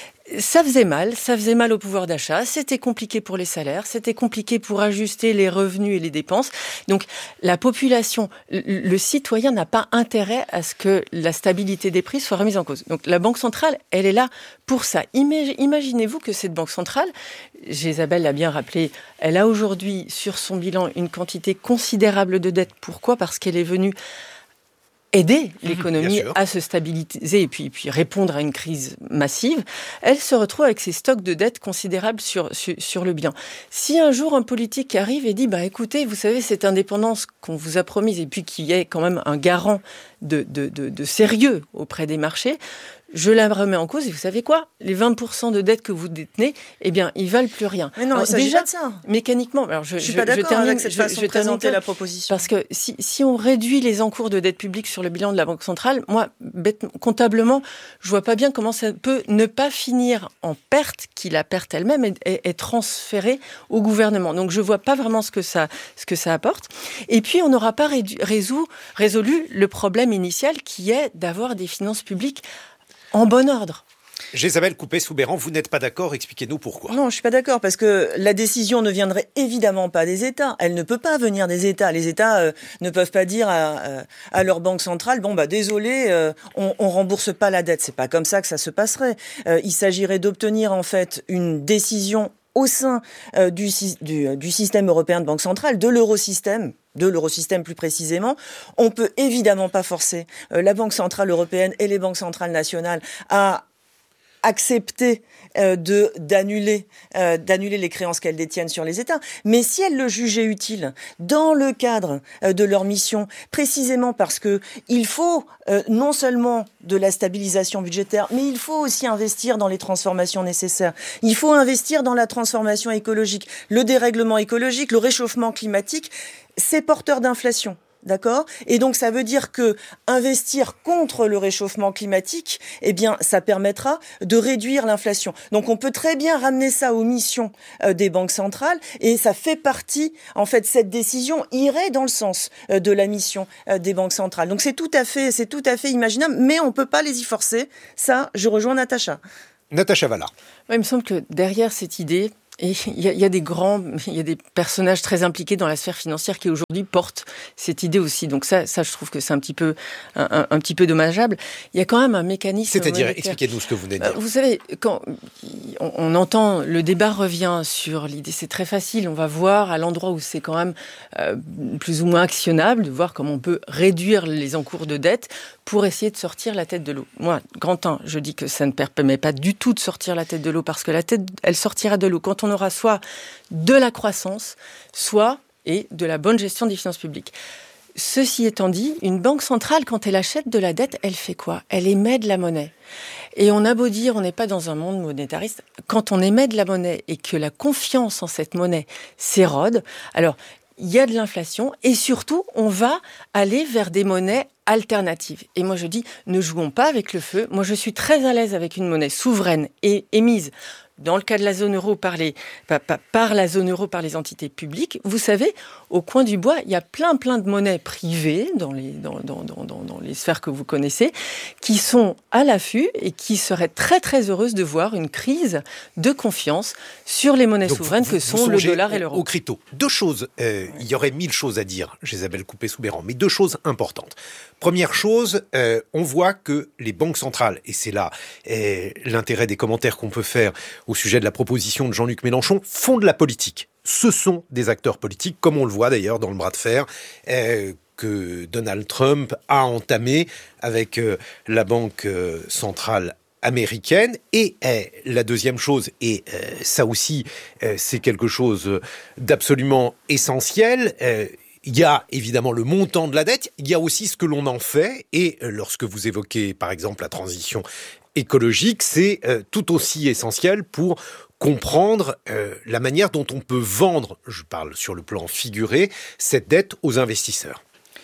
ça faisait mal, ça faisait mal au pouvoir d'achat, c'était compliqué pour les salaires, c'était compliqué pour ajuster les revenus et les dépenses. Donc la population, le, le citoyen n'a pas intérêt à ce que la stabilité des prix soit remise en cause. Donc la Banque centrale, elle est là pour ça. Imaginez-vous que cette Banque centrale, Isabelle l'a bien rappelé, elle a aujourd'hui sur son bilan une quantité considérable de dettes. Pourquoi ? Parce qu'elle est venue aider l'économie à se stabiliser et puis, puis répondre à une crise massive, elle se retrouve avec ses stocks de dettes considérables sur, sur, sur le bilan. Si un jour un politique arrive et dit bah, « écoutez, vous savez, cette indépendance qu'on vous a promise et puis qui est quand même un garant de, de, de, de sérieux auprès des marchés, je la remets en cause et vous savez quoi ? Les vingt pour cent de dettes que vous détenez, eh bien, ils valent plus rien. » Mais non, alors, il s'agit déjà, pas de ça. Mécaniquement, alors je, je suis je, pas d'accord je termine, avec cette je, façon je de présenter termine, la proposition. Parce que si, si on réduit les encours de dette publique sur le bilan de la Banque centrale, moi, bête, comptablement, je vois pas bien comment ça peut ne pas finir en perte, qui la perte elle-même est, est, est transférée au gouvernement. Donc je vois pas vraiment ce que ça, ce que ça apporte. Et puis on n'aura pas rédu, résolu, résolu le problème initial qui est d'avoir des finances publiques en bon ordre. Isabelle Coupet-Soubeyran, vous n'êtes pas d'accord, expliquez-nous pourquoi. Non, je suis pas d'accord, parce que la décision ne viendrait évidemment pas des États. Elle ne peut pas venir des États. Les États euh, ne peuvent pas dire à, à leur banque centrale, bon bah désolé, euh, on, on rembourse pas la dette. C'est pas comme ça que ça se passerait. Euh, il s'agirait d'obtenir en fait une décision au sein euh, du, du, du système européen de banque centrale, de l'eurosystème, de l'eurosystème plus précisément. On peut évidemment pas forcer euh, la Banque centrale européenne et les banques centrales nationales à accepter euh, de d'annuler euh, d'annuler les créances qu'elles détiennent sur les États. Mais si elles le jugeaient utile dans le cadre euh, de leur mission, précisément parce que il faut euh, non seulement de la stabilisation budgétaire, mais il faut aussi investir dans les transformations nécessaires. Il faut investir dans la transformation écologique, le dérèglement écologique, le réchauffement climatique, c'est porteur d'inflation. D'accord ? Et donc, ça veut dire que investir contre le réchauffement climatique, eh bien, ça permettra de réduire l'inflation. Donc, on peut très bien ramener ça aux missions euh, des banques centrales et ça fait partie, en fait, cette décision irait dans le sens euh, de la mission euh, des banques centrales. Donc, c'est tout à fait, c'est tout à fait imaginable, mais on peut pas les y forcer. Ça, je rejoins Natacha. Natacha Valla. Ouais, il me semble que derrière cette idée, et il y, a, il y a des grands, il y a des personnages très impliqués dans la sphère financière qui aujourd'hui portent cette idée aussi. Donc ça, ça, je trouve que c'est un petit peu, un, un, un petit peu dommageable. Il y a quand même un mécanisme. C'est-à-dire, monétaire. expliquez-nous ce que vous venez de dire. Vous savez, quand on, on entend, le débat revient sur l'idée, c'est très facile. On va voir à l'endroit où c'est quand même euh, plus ou moins actionnable de voir comment on peut réduire les encours de dette pour essayer de sortir la tête de l'eau. Moi, grand un, je dis que ça ne permet pas du tout de sortir la tête de l'eau parce que la tête, elle sortira de l'eau quand on aura soit de la croissance, soit et de la bonne gestion des finances publiques. Ceci étant dit, une banque centrale, quand elle achète de la dette, elle fait quoi ? Elle émet de la monnaie. Et on a beau dire, on n'est pas dans un monde monétariste, quand on émet de la monnaie et que la confiance en cette monnaie s'érode, alors il y a de l'inflation et surtout, on va aller vers des monnaies alternatives. Et moi, je dis, ne jouons pas avec le feu. Moi, je suis très à l'aise avec une monnaie souveraine et émise dans le cas de la zone euro par, les, par, par la zone euro par les entités publiques. Vous savez, au coin du bois, il y a plein plein de monnaies privées dans les, dans, dans, dans, dans, dans les sphères que vous connaissez qui sont à l'affût et qui seraient très très heureuses de voir une crise de confiance sur les monnaies Donc souveraines vous, que sont le dollar et l'euro. Au crypto. Deux choses, euh, il y aurait mille choses à dire, Isabelle Coupé-Soubeyran, mais deux choses importantes. Première chose, euh, on voit que les banques centrales, et c'est là euh, l'intérêt des commentaires qu'on peut faire au sujet de la proposition de Jean-Luc Mélenchon, font de la politique. Ce sont des acteurs politiques, comme on le voit d'ailleurs dans le bras de fer euh, que Donald Trump a entamé avec euh, la Banque euh, centrale américaine. Et euh, la deuxième chose, et euh, ça aussi euh, c'est quelque chose d'absolument essentiel, euh, il y a évidemment le montant de la dette, il y a aussi ce que l'on en fait, et euh, lorsque vous évoquez par exemple la transition écologique, c'est euh, tout aussi essentiel pour comprendre euh, la manière dont on peut vendre, je parle sur le plan figuré, cette dette aux investisseurs.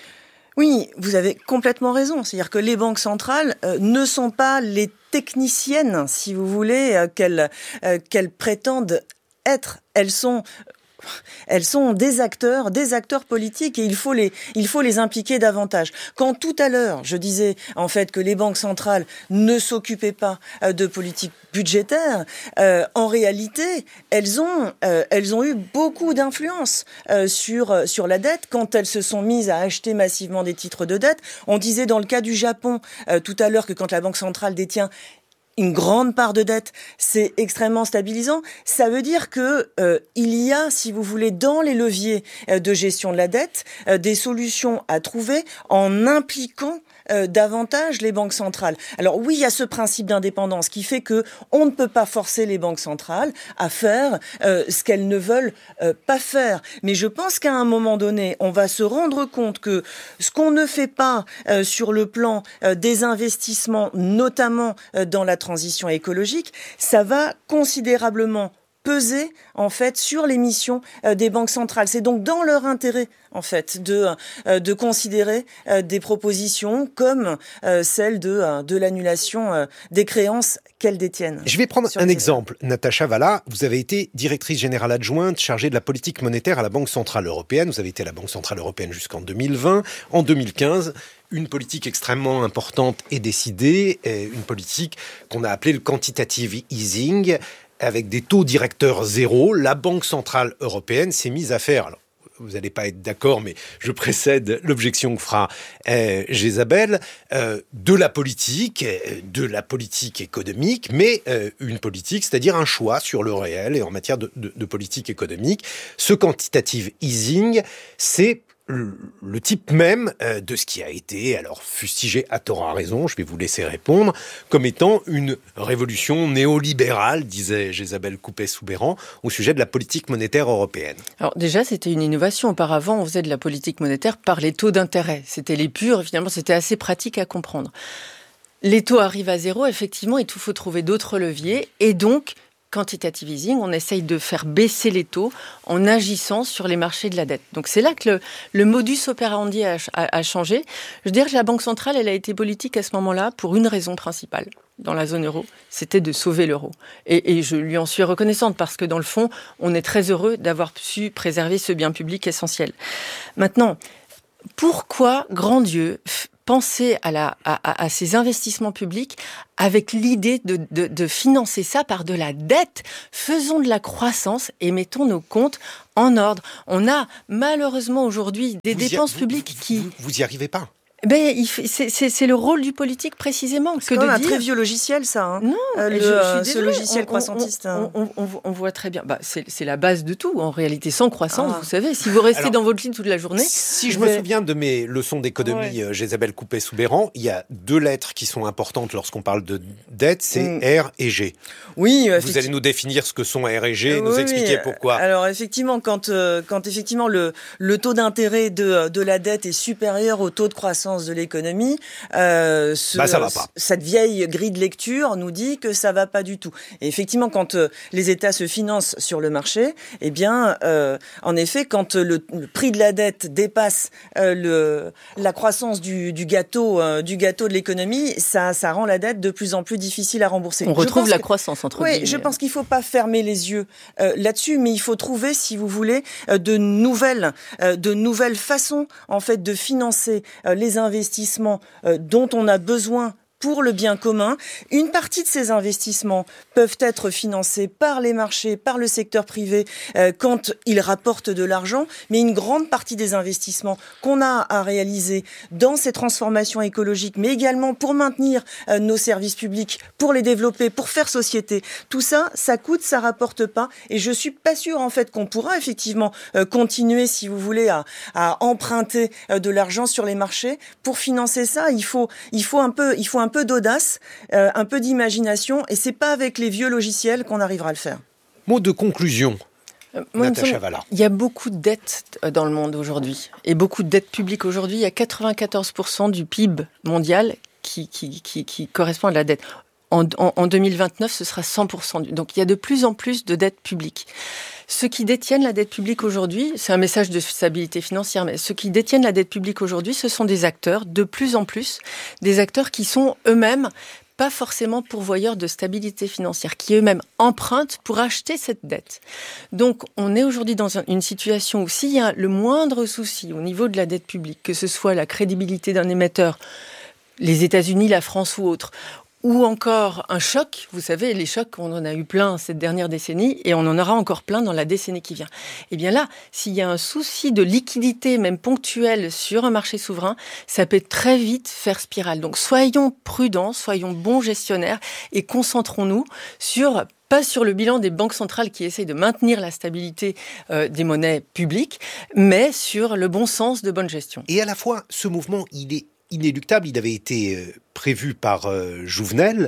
Oui, vous avez complètement raison. C'est-à-dire que les banques centrales euh, ne sont pas les techniciennes, si vous voulez, euh, qu'elles, euh, qu'elles prétendent être. Elles sont... Elles sont des acteurs, des acteurs politiques et il faut les, il faut les impliquer davantage. Quand tout à l'heure, je disais en fait que les banques centrales ne s'occupaient pas de politique budgétaire, euh, en réalité, elles ont, euh, elles ont eu beaucoup d'influence euh, sur, sur la dette quand elles se sont mises à acheter massivement des titres de dette. On disait dans le cas du Japon euh, tout à l'heure que quand la banque centrale détient une grande part de dette, c'est extrêmement stabilisant. Ça veut dire que euh, il y a, si vous voulez, dans les leviers euh, de gestion de la dette, euh, des solutions à trouver en impliquant euh, davantage les banques centrales. Alors oui, il y a ce principe d'indépendance qui fait que on ne peut pas forcer les banques centrales à faire euh, ce qu'elles ne veulent euh, pas faire. Mais je pense qu'à un moment donné, on va se rendre compte que ce qu'on ne fait pas euh, sur le plan euh, des investissements, notamment euh, dans la transition écologique, ça va considérablement peser en fait sur les missions euh, des banques centrales. C'est donc dans leur intérêt en fait de euh, de considérer euh, des propositions comme euh, celle de euh, de l'annulation euh, des créances qu'elles détiennent. Je vais prendre un exemple. Natacha Valla, vous avez été directrice générale adjointe chargée de la politique monétaire à la Banque centrale européenne. Vous avez été à la Banque centrale européenne jusqu'en deux mille vingt. En deux mille quinze, une politique extrêmement importante est décidée, une politique qu'on a appelée le quantitative easing, avec des taux directeurs zéro. La Banque centrale européenne s'est mise à faire, alors, vous n'allez pas être d'accord, mais je précède l'objection que fera euh, Isabelle, euh, de la politique, de la politique économique, mais euh, une politique, c'est-à-dire un choix sur le réel et en matière de, de, de politique économique. Ce quantitative easing, c'est le, le type même euh, de ce qui a été, alors fustigé à tort à raison, je vais vous laisser répondre, comme étant une révolution néolibérale, disait Isabelle Coupet-Soubeyran, au sujet de la politique monétaire européenne. Alors déjà, c'était une innovation. Auparavant, on faisait de la politique monétaire par les taux d'intérêt. C'était les purs, et finalement, c'était assez pratique à comprendre. Les taux arrivent à zéro, effectivement, il faut trouver d'autres leviers, et donc, quantitative easing, on essaye de faire baisser les taux en agissant sur les marchés de la dette. Donc c'est là que le, le modus operandi a, a, a changé. Je veux dire que la Banque centrale, elle a été politique à ce moment-là pour une raison principale dans la zone euro, c'était de sauver l'euro. Et, et je lui en suis reconnaissante parce que dans le fond, on est très heureux d'avoir su préserver ce bien public essentiel. Maintenant, pourquoi, grand Dieu, penser à, la, à, à ces investissements publics avec l'idée de, de, de financer ça par de la dette? Faisons de la croissance et mettons nos comptes en ordre. On a malheureusement aujourd'hui des vous dépenses y, publiques vous, qui... Vous, vous y arrivez pas. Ben, il fait, c'est, c'est, c'est le rôle du politique précisément. C'est que quand de même dire... un très vieux logiciel, ça. Hein. Non, euh, le, je, je suis ce désolée, logiciel on, croissantiste. On, on, on, on, on voit très bien. Bah, c'est, c'est la base de tout. En réalité, sans croissance, ah. vous savez, si vous restez Alors, dans votre lit toute la journée. Si je me vais... souviens de mes leçons d'économie, ouais. Isabelle Coupet-Soubeyran, il y a deux lettres qui sont importantes lorsqu'on parle de dette, c'est mm. R et G. Oui. Vous allez nous définir ce que sont R et G, euh, nous oui, expliquer pourquoi. Alors effectivement, quand euh, quand effectivement le le taux d'intérêt de de la dette est supérieur au taux de croissance de l'économie. Euh, Ce, bah, ça va pas. Cette vieille grille de lecture nous dit que ça va pas du tout. Et effectivement, quand euh, les États se financent sur le marché, eh bien, euh, en effet, quand le, le prix de la dette dépasse euh, le, la croissance du, du gâteau, euh, du gâteau de l'économie, ça, ça rend la dette de plus en plus difficile à rembourser. On retrouve la que, croissance entre Oui, guillemets. je pense qu'il faut pas fermer les yeux euh, là-dessus, mais il faut trouver, si vous voulez, euh, de nouvelles, euh, de nouvelles façons, en fait, de financer euh, les investissements euh, dont on a besoin pour le bien commun. Une partie de ces investissements peuvent être financés par les marchés, par le secteur privé, euh, quand ils rapportent de l'argent, mais une grande partie des investissements qu'on a à réaliser dans ces transformations écologiques, mais également pour maintenir euh, nos services publics, pour les développer, pour faire société, tout ça, ça coûte, ça rapporte pas, et je suis pas sûre en fait qu'on pourra effectivement euh, continuer, si vous voulez, à, à emprunter euh, de l'argent sur les marchés. Pour financer ça, il faut, il faut un peu, il faut un peu d'audace, euh, un peu d'imagination, et c'est pas avec les vieux logiciels qu'on arrivera à le faire. Mot de conclusion. Euh, moi, Natacha Valla. Il y a beaucoup de dettes dans le monde aujourd'hui, et beaucoup de dettes publiques aujourd'hui. Il y a quatre-vingt-quatorze pour cent du P I B mondial qui, qui, qui, qui correspond à la dette. En, en, en deux mille vingt-neuf, ce sera cent pour cent. Donc il y a de plus en plus de dettes publiques. Ceux qui détiennent la dette publique aujourd'hui, c'est un message de stabilité financière, mais ceux qui détiennent la dette publique aujourd'hui, ce sont des acteurs, de plus en plus, des acteurs qui sont eux-mêmes pas forcément pourvoyeurs de stabilité financière, qui eux-mêmes empruntent pour acheter cette dette. Donc on est aujourd'hui dans une situation où s'il y a le moindre souci au niveau de la dette publique, que ce soit la crédibilité d'un émetteur, les États-Unis, la France ou autre, ou encore un choc, vous savez, les chocs, on en a eu plein cette dernière décennie et on en aura encore plein dans la décennie qui vient. Et bien là, s'il y a un souci de liquidité, même ponctuel, sur un marché souverain, ça peut très vite faire spirale. Donc soyons prudents, soyons bons gestionnaires et concentrons-nous sur... pas sur le bilan des banques centrales qui essayent de maintenir la stabilité euh, des monnaies publiques, mais sur le bon sens de bonne gestion. Et à la fois, ce mouvement, il est inéluctable, il avait été euh, prévu par euh, Jouvenel.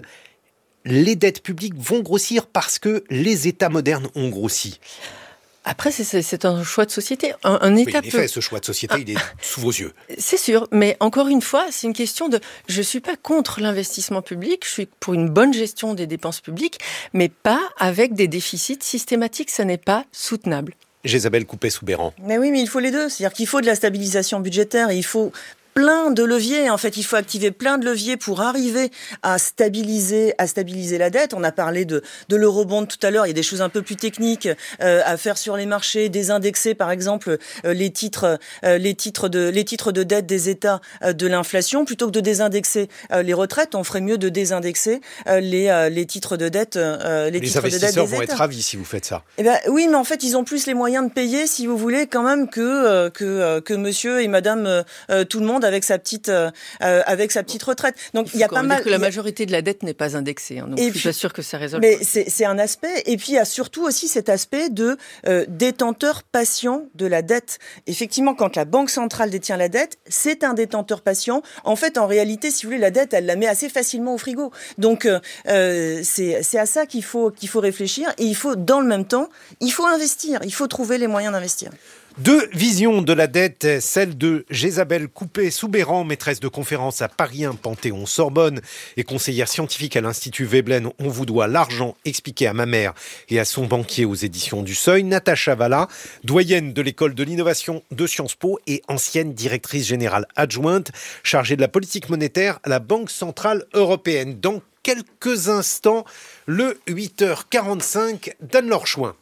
Les dettes publiques vont grossir parce que les États modernes ont grossi. Après, c'est, c'est, c'est un choix de société. Un, un État oui, en effet, peut... ce choix de société, il est sous vos yeux. C'est sûr, mais encore une fois, c'est une question de... Je ne suis pas contre l'investissement public, je suis pour une bonne gestion des dépenses publiques, mais pas avec des déficits systématiques, ça n'est pas soutenable. Isabelle Coupet-Soubeyran. Mais oui, mais il faut les deux. C'est-à-dire qu'il faut de la stabilisation budgétaire et il faut... plein de leviers. En fait, il faut activer plein de leviers pour arriver à stabiliser, à stabiliser la dette. On a parlé de, de l'eurobond tout à l'heure. Il y a des choses un peu plus techniques euh, à faire sur les marchés, désindexer, par exemple, euh, les titres, euh, les titres de, les titres de dette des États euh, de l'inflation. Plutôt que de désindexer euh, les retraites, on ferait mieux de désindexer euh, les, euh, les titres de dette, euh, les, les titres de dette des investisseurs vont États. être ravis si vous faites ça. Eh ben oui, mais en fait, ils ont plus les moyens de payer, si vous voulez, quand même que euh, que euh, que Monsieur et Madame euh, tout le monde monde avec sa petite, euh, avec sa petite retraite. Donc il y a pas mal. Que la majorité de la dette n'est pas indexée, hein, donc et je suis puis, pas sûre que ça résolve. Mais c'est, c'est un aspect. Et puis il y a surtout aussi cet aspect de euh, détenteur patient de la dette. Effectivement, quand la Banque centrale détient la dette, c'est un détenteur patient. En fait, en réalité, si vous voulez, la dette, elle la met assez facilement au frigo. Donc euh, c'est, c'est à ça qu'il faut qu'il faut réfléchir. Et il faut, dans le même temps, il faut investir. Il faut trouver les moyens d'investir. Deux visions de la dette, celle de Jésabel Coupé-Soubéran, maîtresse de conférences à Paris un Panthéon-Sorbonne et conseillère scientifique à l'Institut Veblen. On vous doit l'argent expliqué à ma mère et à son banquier aux éditions du Seuil. Natacha Valla, doyenne de l'école de l'innovation de Sciences Po et ancienne directrice générale adjointe chargée de la politique monétaire à la Banque centrale européenne. Dans quelques instants, le huit heures quarante-cinq d'Anne-Laure Chouin.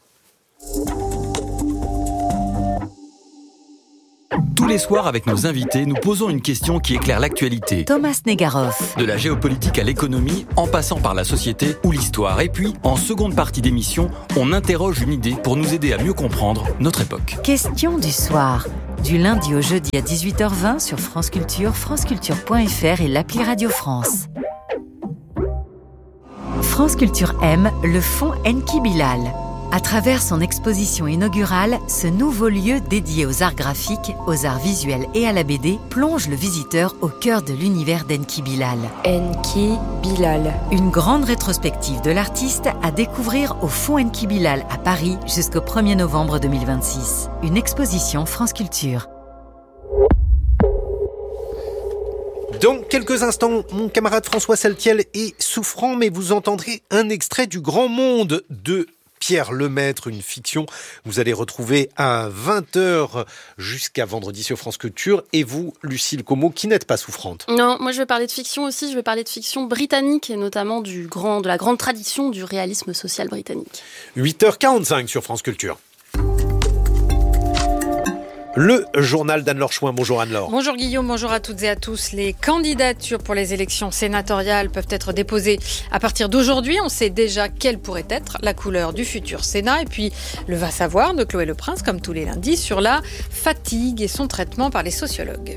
Tous les soirs, avec nos invités, nous posons une question qui éclaire l'actualité. Thomas Negaroff. De la géopolitique à l'économie, en passant par la société ou l'histoire. Et puis, en seconde partie d'émission, on interroge une idée pour nous aider à mieux comprendre notre époque. Question du soir. Du lundi au jeudi à dix-huit heures vingt sur France Culture, franceculture point f r et l'appli Radio France. France Culture aime le fonds Enki Bilal. À travers son exposition inaugurale, ce nouveau lieu dédié aux arts graphiques, aux arts visuels et à la B D plonge le visiteur au cœur de l'univers d'Enki Bilal. Enki Bilal. Une grande rétrospective de l'artiste à découvrir au Fonds Enki Bilal à Paris jusqu'au premier novembre deux mille vingt-six. Une exposition France Culture. Dans quelques instants, mon camarade François Saltiel est souffrant, mais vous entendrez un extrait du Grand Monde de Pierre Lemaitre, une fiction que vous allez retrouver à vingt heures jusqu'à vendredi sur France Culture. Et vous, Lucille Como, qui n'êtes pas souffrante? Non, moi je vais parler de fiction aussi, je vais parler de fiction britannique et notamment du grand, de la grande tradition du réalisme social britannique. huit heures quarante-cinq sur France Culture. Le journal d'Anne-Laure Chouin. Bonjour Anne-Laure. Bonjour Guillaume, bonjour à toutes et à tous. Les candidatures pour les élections sénatoriales peuvent être déposées à partir d'aujourd'hui. On sait déjà quelle pourrait être la couleur du futur Sénat. Et puis le va savoir de Chloé Leprince, comme tous les lundis, sur la fatigue et son traitement par les sociologues.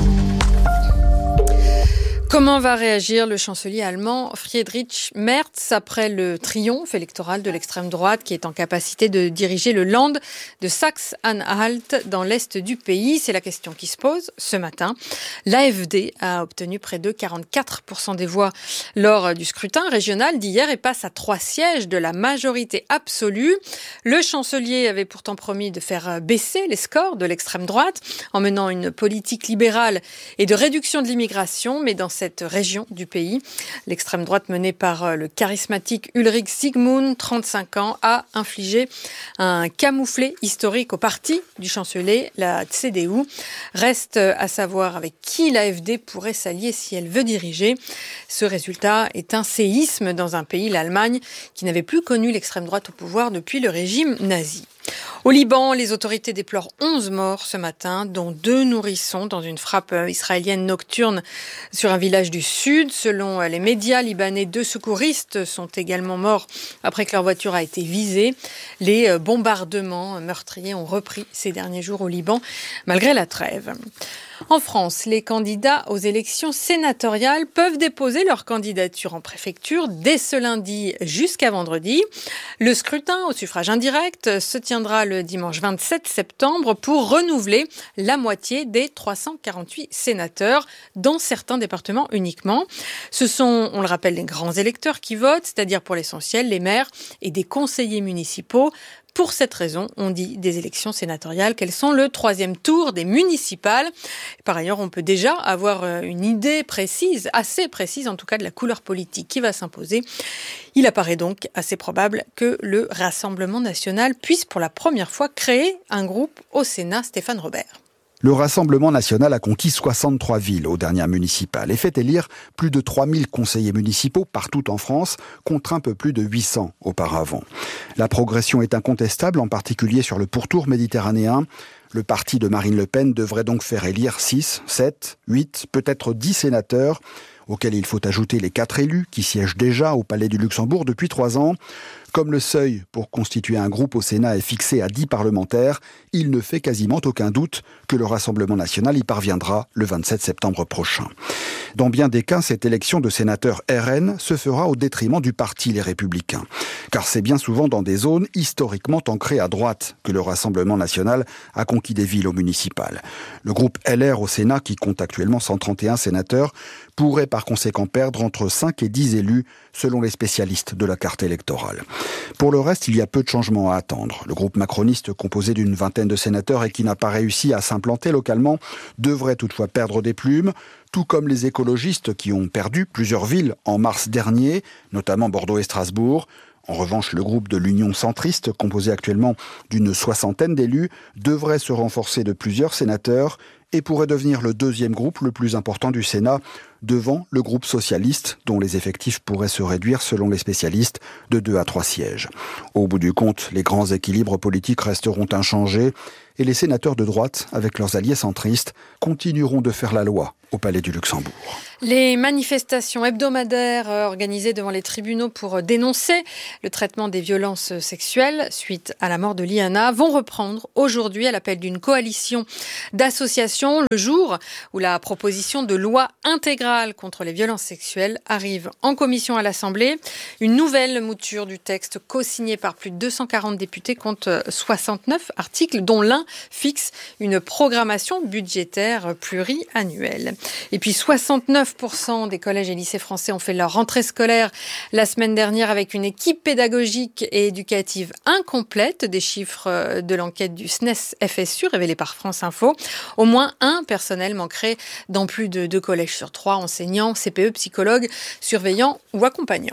Comment va réagir le chancelier allemand Friedrich Merz après le triomphe électoral de l'extrême droite qui est en capacité de diriger le Land de Saxe-Anhalt dans l'est du pays? C'est la question qui se pose ce matin. L'A F D a obtenu près de quarante-quatre pour cent des voix lors du scrutin régional d'hier et passe à trois sièges de la majorité absolue. Le chancelier avait pourtant promis de faire baisser les scores de l'extrême droite en menant une politique libérale et de réduction de l'immigration, mais dans cette région du pays, l'extrême droite menée par le charismatique Ulrich Siegmund, trente-cinq ans, a infligé un camouflet historique au parti du chancelier, la C D U. Reste à savoir avec qui l'A F D pourrait s'allier si elle veut diriger. Ce résultat est un séisme dans un pays, l'Allemagne, qui n'avait plus connu l'extrême droite au pouvoir depuis le régime nazi. Au Liban, les autorités déplorent onze morts ce matin, dont deux nourrissons dans une frappe israélienne nocturne sur un village du sud. Selon les médias libanais, deux secouristes sont également morts après que leur voiture a été visée. Les bombardements meurtriers ont repris ces derniers jours au Liban, malgré la trêve. En France, les candidats aux élections sénatoriales peuvent déposer leur candidature en préfecture dès ce lundi jusqu'à vendredi. Le scrutin au suffrage indirect se tiendra le dimanche vingt-sept septembre pour renouveler la moitié des trois cent quarante-huit sénateurs dans certains départements uniquement. Ce sont, on le rappelle, les grands électeurs qui votent, c'est-à-dire pour l'essentiel les maires et des conseillers municipaux. Pour cette raison, on dit des élections sénatoriales qu'elles sont le troisième tour des municipales. Par ailleurs, on peut déjà avoir une idée précise, assez précise en tout cas, de la couleur politique qui va s'imposer. Il apparaît donc assez probable que le Rassemblement national puisse pour la première fois créer un groupe au Sénat. Stéphane Robert. Le Rassemblement national a conquis soixante-trois villes aux dernières municipales et fait élire plus de trois mille conseillers municipaux partout en France, contre un peu plus de huit cents auparavant. La progression est incontestable, en particulier sur le pourtour méditerranéen. Le parti de Marine Le Pen devrait donc faire élire six, sept, huit, peut-être dix sénateurs, auxquels il faut ajouter les quatre élus qui siègent déjà au Palais du Luxembourg depuis trois ans. Comme le seuil pour constituer un groupe au Sénat est fixé à dix parlementaires, il ne fait quasiment aucun doute que le Rassemblement national y parviendra le vingt-sept septembre prochain. Dans bien des cas, cette élection de sénateurs R N se fera au détriment du parti Les Républicains. Car c'est bien souvent dans des zones historiquement ancrées à droite que le Rassemblement national a conquis des villes au municipal. Le groupe L R au Sénat, qui compte actuellement cent trente et un sénateurs, pourrait par conséquent perdre entre cinq et dix élus selon les spécialistes de la carte électorale. Pour le reste, il y a peu de changements à attendre. Le groupe macroniste, composé d'une vingtaine de sénateurs et qui n'a pas réussi à s'implanter localement, devrait toutefois perdre des plumes, tout comme les écologistes qui ont perdu plusieurs villes en mars dernier, notamment Bordeaux et Strasbourg. En revanche, le groupe de l'Union centriste, composé actuellement d'une soixantaine d'élus, devrait se renforcer de plusieurs sénateurs et pourrait devenir le deuxième groupe le plus important du Sénat, devant le groupe socialiste, dont les effectifs pourraient se réduire, selon les spécialistes, de deux à trois sièges. Au bout du compte, les grands équilibres politiques resteront inchangés et les sénateurs de droite, avec leurs alliés centristes, continueront de faire la loi au Palais du Luxembourg. Les manifestations hebdomadaires organisées devant les tribunaux pour dénoncer le traitement des violences sexuelles suite à la mort de Liana vont reprendre aujourd'hui à l'appel d'une coalition d'associations, le jour où la proposition de loi intégrale contre les violences sexuelles arrive en commission à l'Assemblée. Une nouvelle mouture du texte co-signé par plus de deux cent quarante députés compte soixante-neuf articles, dont l'un fixe une programmation budgétaire pluriannuelle. Et puis soixante-neuf pour cent des collèges et lycées français ont fait leur rentrée scolaire la semaine dernière avec une équipe pédagogique et éducative incomplète. Des chiffres de l'enquête du S N E S F S U révélés par France Info. Au moins un personnel manquerait dans plus de deux collèges sur trois, enseignants, C P E, psychologues, surveillants ou accompagnants.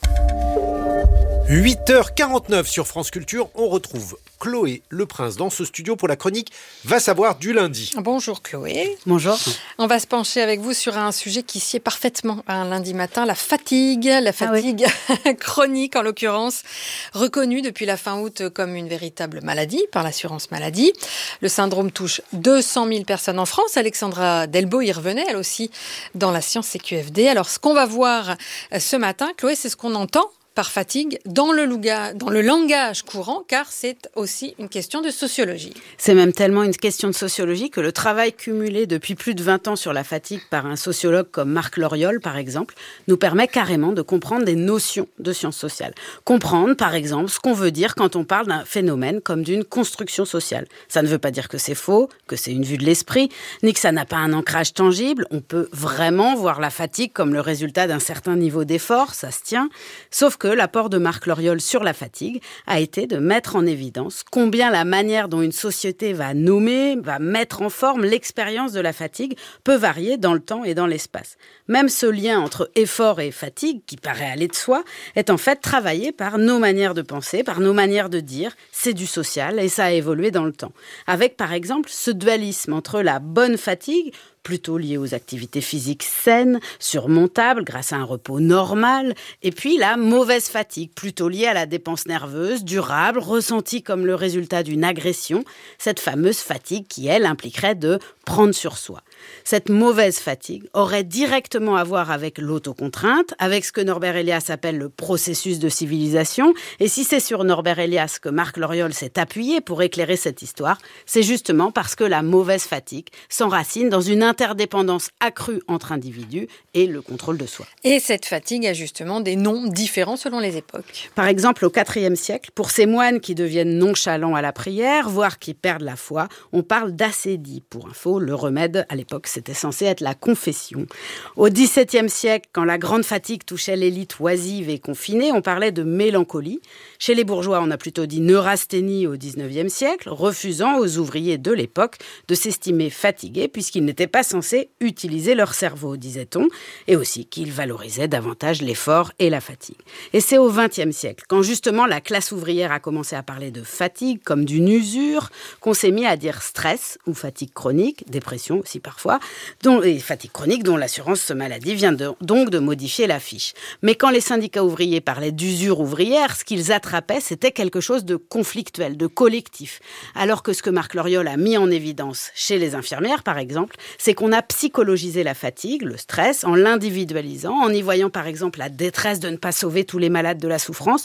huit heures quarante-neuf sur France Culture, on retrouve Chloé Le Prince dans ce studio pour la chronique Va savoir du lundi. Bonjour Chloé. Bonjour. On va se pencher avec vous sur un sujet qui sied parfaitement à un lundi matin, la fatigue, la fatigue ah oui. chronique en l'occurrence, reconnue depuis la fin août comme une véritable maladie par l'assurance maladie. Le syndrome touche deux cent mille personnes en France. Alexandra Delbo y revenait, elle aussi, dans la science C Q F D. Alors ce qu'on va voir ce matin, Chloé, c'est ce qu'on entend par fatigue dans le, louga, dans le langage courant, car c'est aussi une question de sociologie. C'est même tellement une question de sociologie que le travail cumulé depuis plus de vingt ans sur la fatigue par un sociologue comme Marc Loriol, par exemple, nous permet carrément de comprendre des notions de sciences sociales. Comprendre, par exemple, ce qu'on veut dire quand on parle d'un phénomène comme d'une construction sociale. Ça ne veut pas dire que c'est faux, que c'est une vue de l'esprit, ni que ça n'a pas un ancrage tangible. On peut vraiment voir la fatigue comme le résultat d'un certain niveau d'effort, ça se tient, sauf que l'apport de Marc Loriol sur la fatigue a été de mettre en évidence combien la manière dont une société va nommer, va mettre en forme l'expérience de la fatigue peut varier dans le temps et dans l'espace. Même ce lien entre effort et fatigue, qui paraît aller de soi, est en fait travaillé par nos manières de penser, par nos manières de dire. C'est du social et ça a évolué dans le temps. Avec par exemple ce dualisme entre la bonne fatigue, plutôt liée aux activités physiques saines, surmontables grâce à un repos normal, et puis la mauvaise fatigue, plutôt liée à la dépense nerveuse, durable, ressentie comme le résultat d'une agression, cette fameuse fatigue qui, elle, impliquerait de prendre sur soi. Cette mauvaise fatigue aurait directement à voir avec l'autocontrainte, avec ce que Norbert Elias appelle le processus de civilisation, et si c'est sur Norbert Elias que Marc Loriol s'est appuyé pour éclairer cette histoire, c'est justement parce que la mauvaise fatigue s'enracine dans une interdépendance accrue entre individus et le contrôle de soi. Et cette fatigue a justement des noms différents selon les époques. Par exemple, au quatrième siècle, pour ces moines qui deviennent nonchalants à la prière, voire qui perdent la foi, on parle d'acédie. Pour info, le remède à l'époque, c'était censé être la confession. Au dix-septième siècle, quand la grande fatigue touchait l'élite oisive et confinée, on parlait de mélancolie. Chez les bourgeois, on a plutôt dit neurasthénie au dix-neuvième siècle, refusant aux ouvriers de l'époque de s'estimer fatigués puisqu'ils n'étaient pas censés utiliser leur cerveau, disait-on, et aussi qu'ils valorisaient davantage l'effort et la fatigue. Et c'est au vingtième siècle, quand justement la classe ouvrière a commencé à parler de fatigue comme d'une usure, qu'on s'est mis à dire stress ou fatigue chronique, dépression aussi parfois, dont, et fatigue chronique dont l'assurance maladie vient de, donc de modifier la fiche. Mais quand les syndicats ouvriers parlaient d'usure ouvrière, ce qu'ils attrapaient, c'était quelque chose de conflictuel, de collectif. Alors que ce que Marc Loriol a mis en évidence chez les infirmières, par exemple, c'est qu'on a psychologisé la fatigue, le stress, en l'individualisant, en y voyant par exemple la détresse de ne pas sauver tous les malades de la souffrance,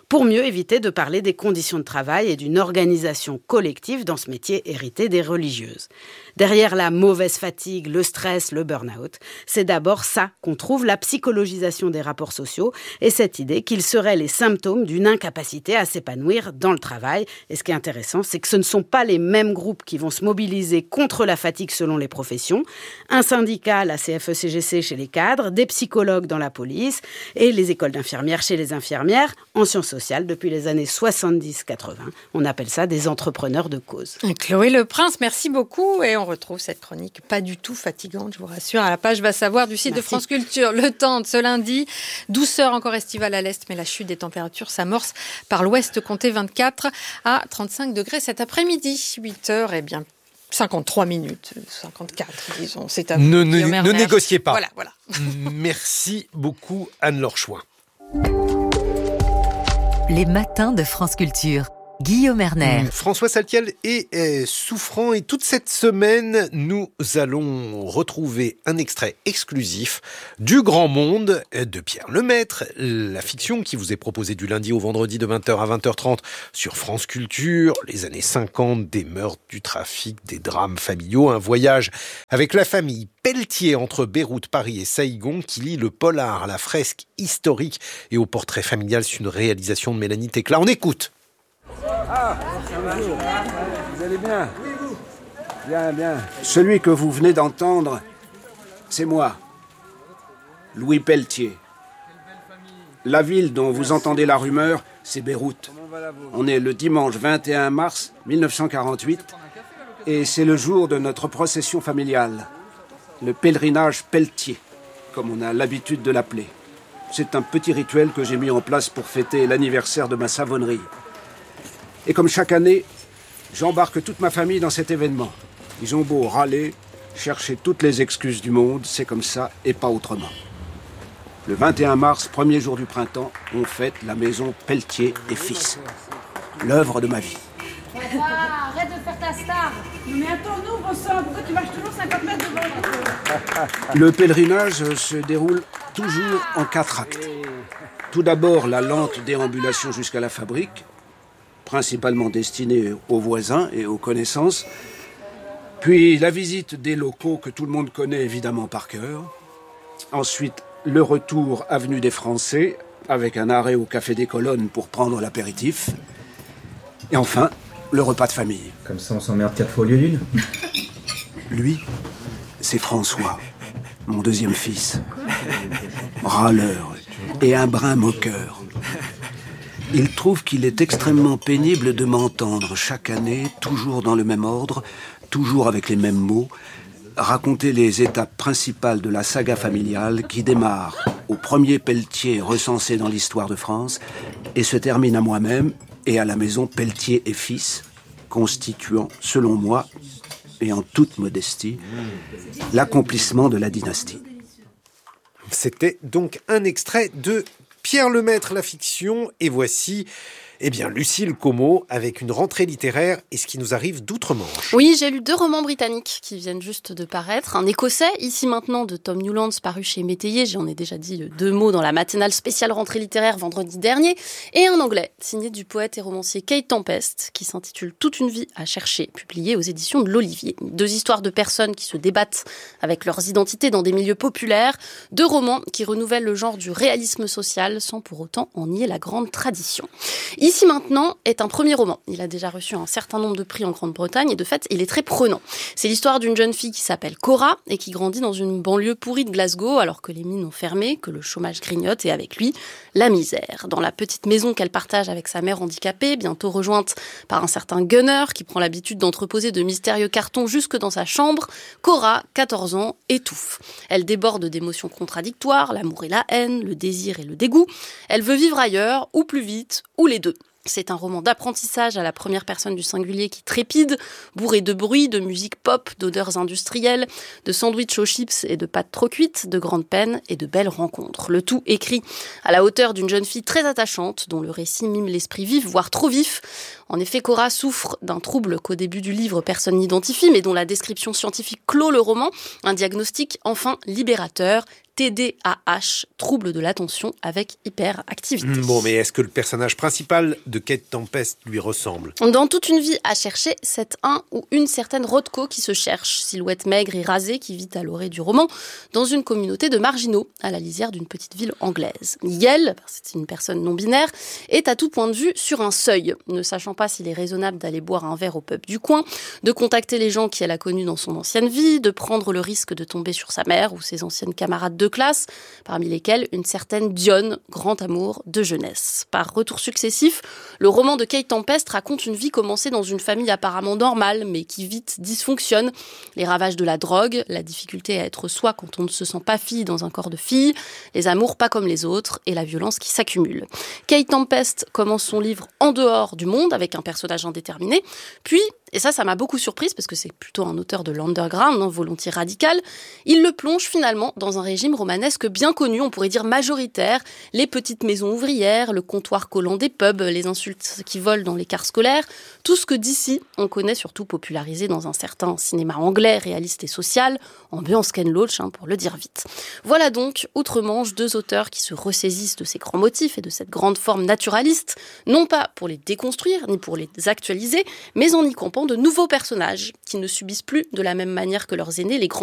pour mieux éviter de parler des conditions de travail et d'une organisation collective dans ce métier hérité des religieuses. Derrière la mauvaise fatigue, le stress, le burn-out, c'est d'abord ça qu'on trouve, la psychologisation des rapports sociaux et cette idée qu'ils seraient les symptômes d'une incapacité à s'épanouir dans le travail. Et ce qui est intéressant, c'est que ce ne sont pas les mêmes groupes qui vont se mobiliser contre la fatigue selon les professions. Un syndicat, la C F E C G C chez les cadres, des psychologues dans la police et les écoles d'infirmières chez les infirmières. En sciences sociales, depuis les années soixante-dix quatre-vingts, on appelle ça des entrepreneurs de cause. Chloé Leprince, merci beaucoup. Et on retrouve cette chronique pas du tout fatigante, je vous rassure, à la page Va Savoir du site merci. de France Culture. Le temps de ce lundi, douceur encore estivale à l'est, mais la chute des températures s'amorce par l'ouest, comptez vingt-quatre à trente-cinq degrés cet après-midi. huit heures et bien cinquante-trois minutes, cinquante-quatre, disons. C'est à vous. Ne, ne, ne négociez pas. Voilà, voilà. Merci beaucoup, Anne-Laure Chouin. Les matins de France Culture. Guillaume Erner. François Saltiel est, est souffrant et toute cette semaine, nous allons retrouver un extrait exclusif du Grand Monde de Pierre Lemaitre, la fiction qui vous est proposée du lundi au vendredi de vingt heures à vingt heures trente sur France Culture, les années cinquante, des meurtres, du trafic, des drames familiaux, un voyage avec la famille Pelletier entre Beyrouth, Paris et Saïgon qui lie le polar à la fresque historique et au portrait familial. C'est une réalisation de Mélanie Tecla. On écoute. Ah, bonjour. Vous allez bien? Oui, vous. Bien, bien. Celui que vous venez d'entendre, c'est moi, Louis Pelletier. La ville dont vous entendez la rumeur, c'est Beyrouth. On est le dimanche vingt et un mars mille neuf cent quarante-huit et c'est le jour de notre procession familiale, le pèlerinage Pelletier, comme on a l'habitude de l'appeler. C'est un petit rituel que j'ai mis en place pour fêter l'anniversaire de ma savonnerie. Et comme chaque année, j'embarque toute ma famille dans cet événement. Ils ont beau râler, chercher toutes les excuses du monde, c'est comme ça et pas autrement. Le vingt et un mars, premier jour du printemps, on fête la maison Pelletier et Fils. L'œuvre de ma vie. Ah, arrête de faire ta star. Mais attends, nous, bon sang, pourquoi tu marches toujours cinquante mètres devant nous? Le pèlerinage se déroule toujours en quatre actes. Tout d'abord, la lente déambulation jusqu'à la fabrique, principalement destinée aux voisins et aux connaissances. Puis la visite des locaux que tout le monde connaît évidemment par cœur. Ensuite, le retour avenue des Français, avec un arrêt au Café des Colonnes pour prendre l'apéritif. Et enfin, le repas de famille. Comme ça, on s'emmerde quatre fois au lieu d'une. Lui, c'est François, mon deuxième fils. Râleur et un brin moqueur. Il trouve qu'il est extrêmement pénible de m'entendre chaque année, toujours dans le même ordre, toujours avec les mêmes mots, raconter les étapes principales de la saga familiale qui démarre au premier Pelletier recensé dans l'histoire de France et se termine à moi-même et à la maison Pelletier et Fils, constituant, selon moi, et en toute modestie, l'accomplissement de la dynastie. C'était donc un extrait de Pierre Lemaitre, la fiction, et voici eh bien, Lucille Como avec une rentrée littéraire et ce qui nous arrive d'outre-Manche. Oui, j'ai lu deux romans britanniques qui viennent juste de paraître. Un écossais, Ici maintenant, de Tom Newlands, paru chez Métayer. J'en ai déjà dit deux mots dans la matinale spéciale rentrée littéraire vendredi dernier. Et un anglais, signé du poète et romancier Kate Tempest, qui s'intitule Toute une vie à chercher, publié aux éditions de l'Olivier. Deux histoires de personnes qui se débattent avec leurs identités dans des milieux populaires. Deux romans qui renouvellent le genre du réalisme social sans pour autant en nier la grande tradition. Ici maintenant est un premier roman. Il a déjà reçu un certain nombre de prix en Grande-Bretagne et de fait, il est très prenant. C'est l'histoire d'une jeune fille qui s'appelle Cora et qui grandit dans une banlieue pourrie de Glasgow alors que les mines ont fermé, que le chômage grignote et avec lui, la misère. Dans la petite maison qu'elle partage avec sa mère handicapée, bientôt rejointe par un certain Gunner qui prend l'habitude d'entreposer de mystérieux cartons jusque dans sa chambre, Cora, quatorze ans, étouffe. Elle déborde d'émotions contradictoires, l'amour et la haine, le désir et le dégoût. Elle veut vivre ailleurs, ou plus vite, ou les deux. C'est un roman d'apprentissage à la première personne du singulier qui trépide, bourré de bruit, de musique pop, d'odeurs industrielles, de sandwichs aux chips et de pâtes trop cuites, de grandes peines et de belles rencontres. Le tout écrit à la hauteur d'une jeune fille très attachante, dont le récit mime l'esprit vif, voire trop vif. En effet, Cora souffre d'un trouble qu'au début du livre personne n'identifie, mais dont la description scientifique clôt le roman, un diagnostic enfin libérateur. T D A H, trouble de l'attention avec hyperactivité. Bon, mais est-ce que le personnage principal de Kate Tempest lui ressemble ? Dans toute une vie à chercher, c'est un ou une certaine Rothko qui se cherche, silhouette maigre et rasée qui vit à l'orée du roman, dans une communauté de marginaux, à la lisière d'une petite ville anglaise. Yel, c'est une personne non-binaire, est à tout point de vue sur un seuil, ne sachant pas s'il est raisonnable d'aller boire un verre au pub du coin, de contacter les gens qu'elle a connus dans son ancienne vie, de prendre le risque de tomber sur sa mère ou ses anciennes camarades de classe, parmi lesquelles une certaine Dionne, grand amour de jeunesse. Par retours successifs, le roman de Kate Tempest raconte une vie commencée dans une famille apparemment normale, mais qui vite dysfonctionne. Les ravages de la drogue, la difficulté à être soi quand on ne se sent pas fille dans un corps de fille, les amours pas comme les autres et la violence qui s'accumule. Kate Tempest commence son livre en dehors du monde avec un personnage indéterminé, puis, et ça, ça m'a beaucoup surprise parce que c'est plutôt un auteur de l'underground, non, volontiers radical, il le plonge finalement dans un régime romanesque bien connu, on pourrait dire majoritaire, les petites maisons ouvrières, le comptoir collant des pubs, les insultes qui volent dans les cars scolaires, tout ce que d'ici on connaît surtout popularisé dans un certain cinéma anglais, réaliste et social, ambiance Ken Loach, hein, pour le dire vite. Voilà donc, outre-Manche, deux auteurs qui se ressaisissent de ces grands motifs et de cette grande forme naturaliste, non pas pour les déconstruire, ni pour les actualiser, mais en y campant de nouveaux personnages qui ne subissent plus de la même manière que leurs aînés les grands